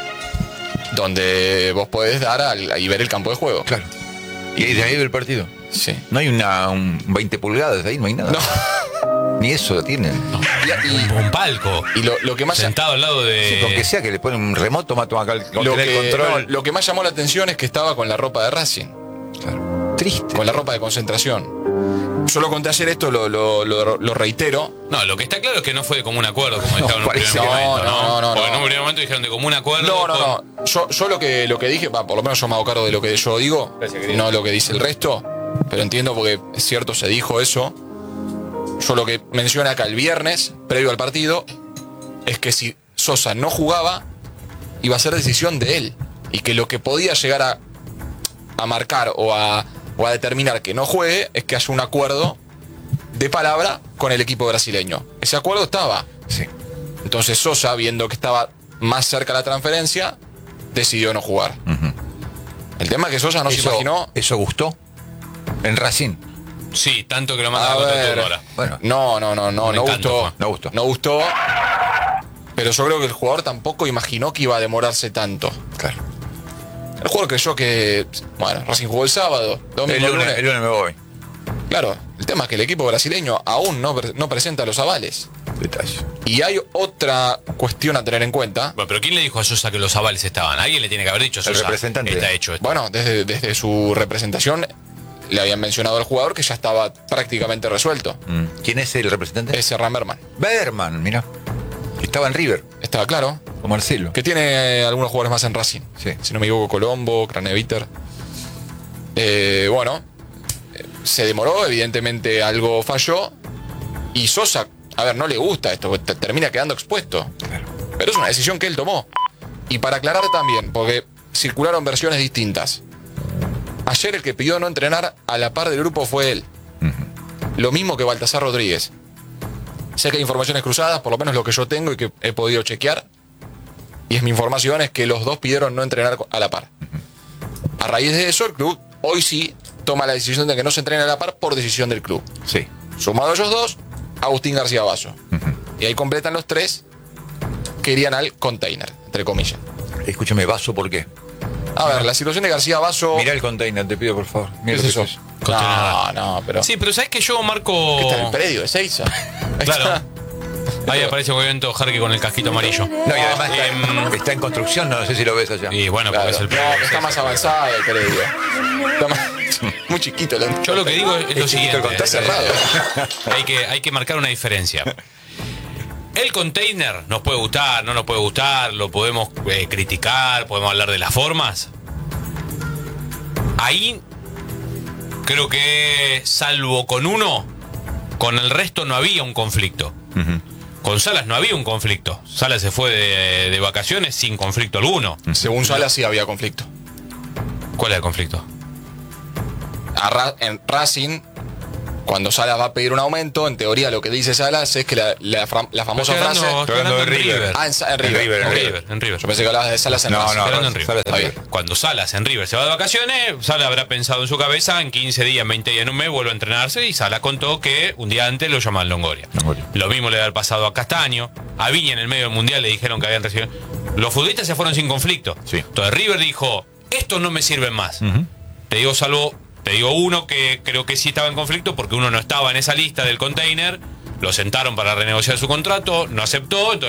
donde vos podés dar y ver el campo de juego. Claro. ¿Y de ahí ve el partido? Sí. ¿No hay un 20 pulgadas ahí? No hay nada. No. Ni eso lo tienen. No. Un palco. Y lo que más sentado al lado de... Sí, aunque sea que le ponen un remoto, toma acá el control. Lo que más llamó la atención es que estaba con la ropa de Racing. Claro. Triste. Con la ropa de concentración. Yo lo conté ayer, esto lo reitero. No, lo que está claro es que no fue de común acuerdo, como dijeron en un primer momento. No. Porque en un primer momento dijeron de común acuerdo. No. Yo lo que dije, por lo menos yo me hago cargo de lo que yo digo, no lo que dice el resto. Pero entiendo porque es cierto, se dijo eso. Yo lo que mencioné acá el viernes, previo al partido, es que si Sosa no jugaba, iba a ser decisión de él. Y que lo que podía llegar a marcar o a determinar que no juegue es que haya un acuerdo de palabra con el equipo brasileño. Ese acuerdo estaba. Sí. Entonces Sosa, viendo que estaba más cerca la transferencia, decidió no jugar. El tema es que Sosa no se imaginó... ¿Eso gustó? ¿En Racing? Sí, tanto que lo mandaron contra turno ahora. Bueno. No gustó. Pero yo creo que el jugador tampoco imaginó que iba a demorarse tanto. Claro. El jugador creyó que... Bueno, Racing jugó el sábado, domingo, el lunes me voy. Claro, el tema es que el equipo brasileño aún no presenta los avales. Detalle. Y hay otra cuestión a tener en cuenta. Bueno, pero ¿quién le dijo a Sosa que los avales estaban? Alguien le tiene que haber dicho a Sosa. El representante. Está hecho esto. Bueno, desde su representación le habían mencionado al jugador que ya estaba prácticamente resuelto. ¿Quién es el representante? Es Serran Berman. Berman, mira. Estaba en River. Estaba claro. O Marcelo. Que tiene algunos jugadores más en Racing. Sí. Si no me equivoco, Colombo, Craneviter. Bueno, se demoró, evidentemente algo falló. Y Sosa, a ver, no le gusta esto, termina quedando expuesto. Claro. Pero es una decisión que él tomó. Y para aclarar también, porque circularon versiones distintas. Ayer el que pidió no entrenar a la par del grupo fue él. Lo mismo que Baltasar Rodríguez. Sé que hay informaciones cruzadas, por lo menos lo que yo tengo y que he podido chequear. y es mi información, es que los dos pidieron no entrenar a la par. A raíz de eso, el club hoy sí toma la decisión de que no se entrene a la par por decisión del club. Sí. Sumado a ellos dos, Agustín García Basso. Y ahí completan los tres que irían al container, entre comillas. Escúchame, Basso, ¿por qué? A ver, la situación de García Basso... Mirá el container, te pido, por favor. ¿Qué es eso? No, pero... Sí, pero ¿sabes que yo marco...? ¿Qué está en el predio de Seiza? Claro. Ahí aparece obviamente Jarque con el casquito amarillo. No, y además está en construcción, no sé si lo ves allá. Y bueno, Claro. porque es el No, predio. está más avanzado el predio. Está más... muy chiquito. Yo lo que digo es lo siguiente. Está cerrado. Hay que marcar una diferencia. El container nos puede gustar, no nos puede gustar, lo podemos criticar, podemos hablar de las formas. Ahí creo que salvo con uno, con el resto no había un conflicto. Con Salas no había un conflicto. Salas se fue de vacaciones sin conflicto alguno. Según Salas sí había conflicto. ¿Cuál es el conflicto? En Racing, cuando Salas va a pedir un aumento, en teoría lo que dice Salas es que la famosa Estoy frase... hablando de River. Ah, en River. En River. Yo pensé que hablabas de Salas en Racing. Estoy hablando en River. Salas en Está River. bien. Cuando Salas en River se va de vacaciones, Salas habrá pensado en su cabeza, en 15 días, 20 días, en un mes, vuelve a entrenarse, y Salas contó que un día antes lo llamaban Longoria. Lo mismo le había pasado a Castaño, a Viña en el medio del Mundial le dijeron que habían recibido... Los futbolistas se fueron sin conflicto. Sí. Entonces River dijo, estos no me sirven más. Te digo uno que creo que sí estaba en conflicto porque uno no estaba en esa lista del container, lo sentaron para renegociar su contrato, no aceptó, entonces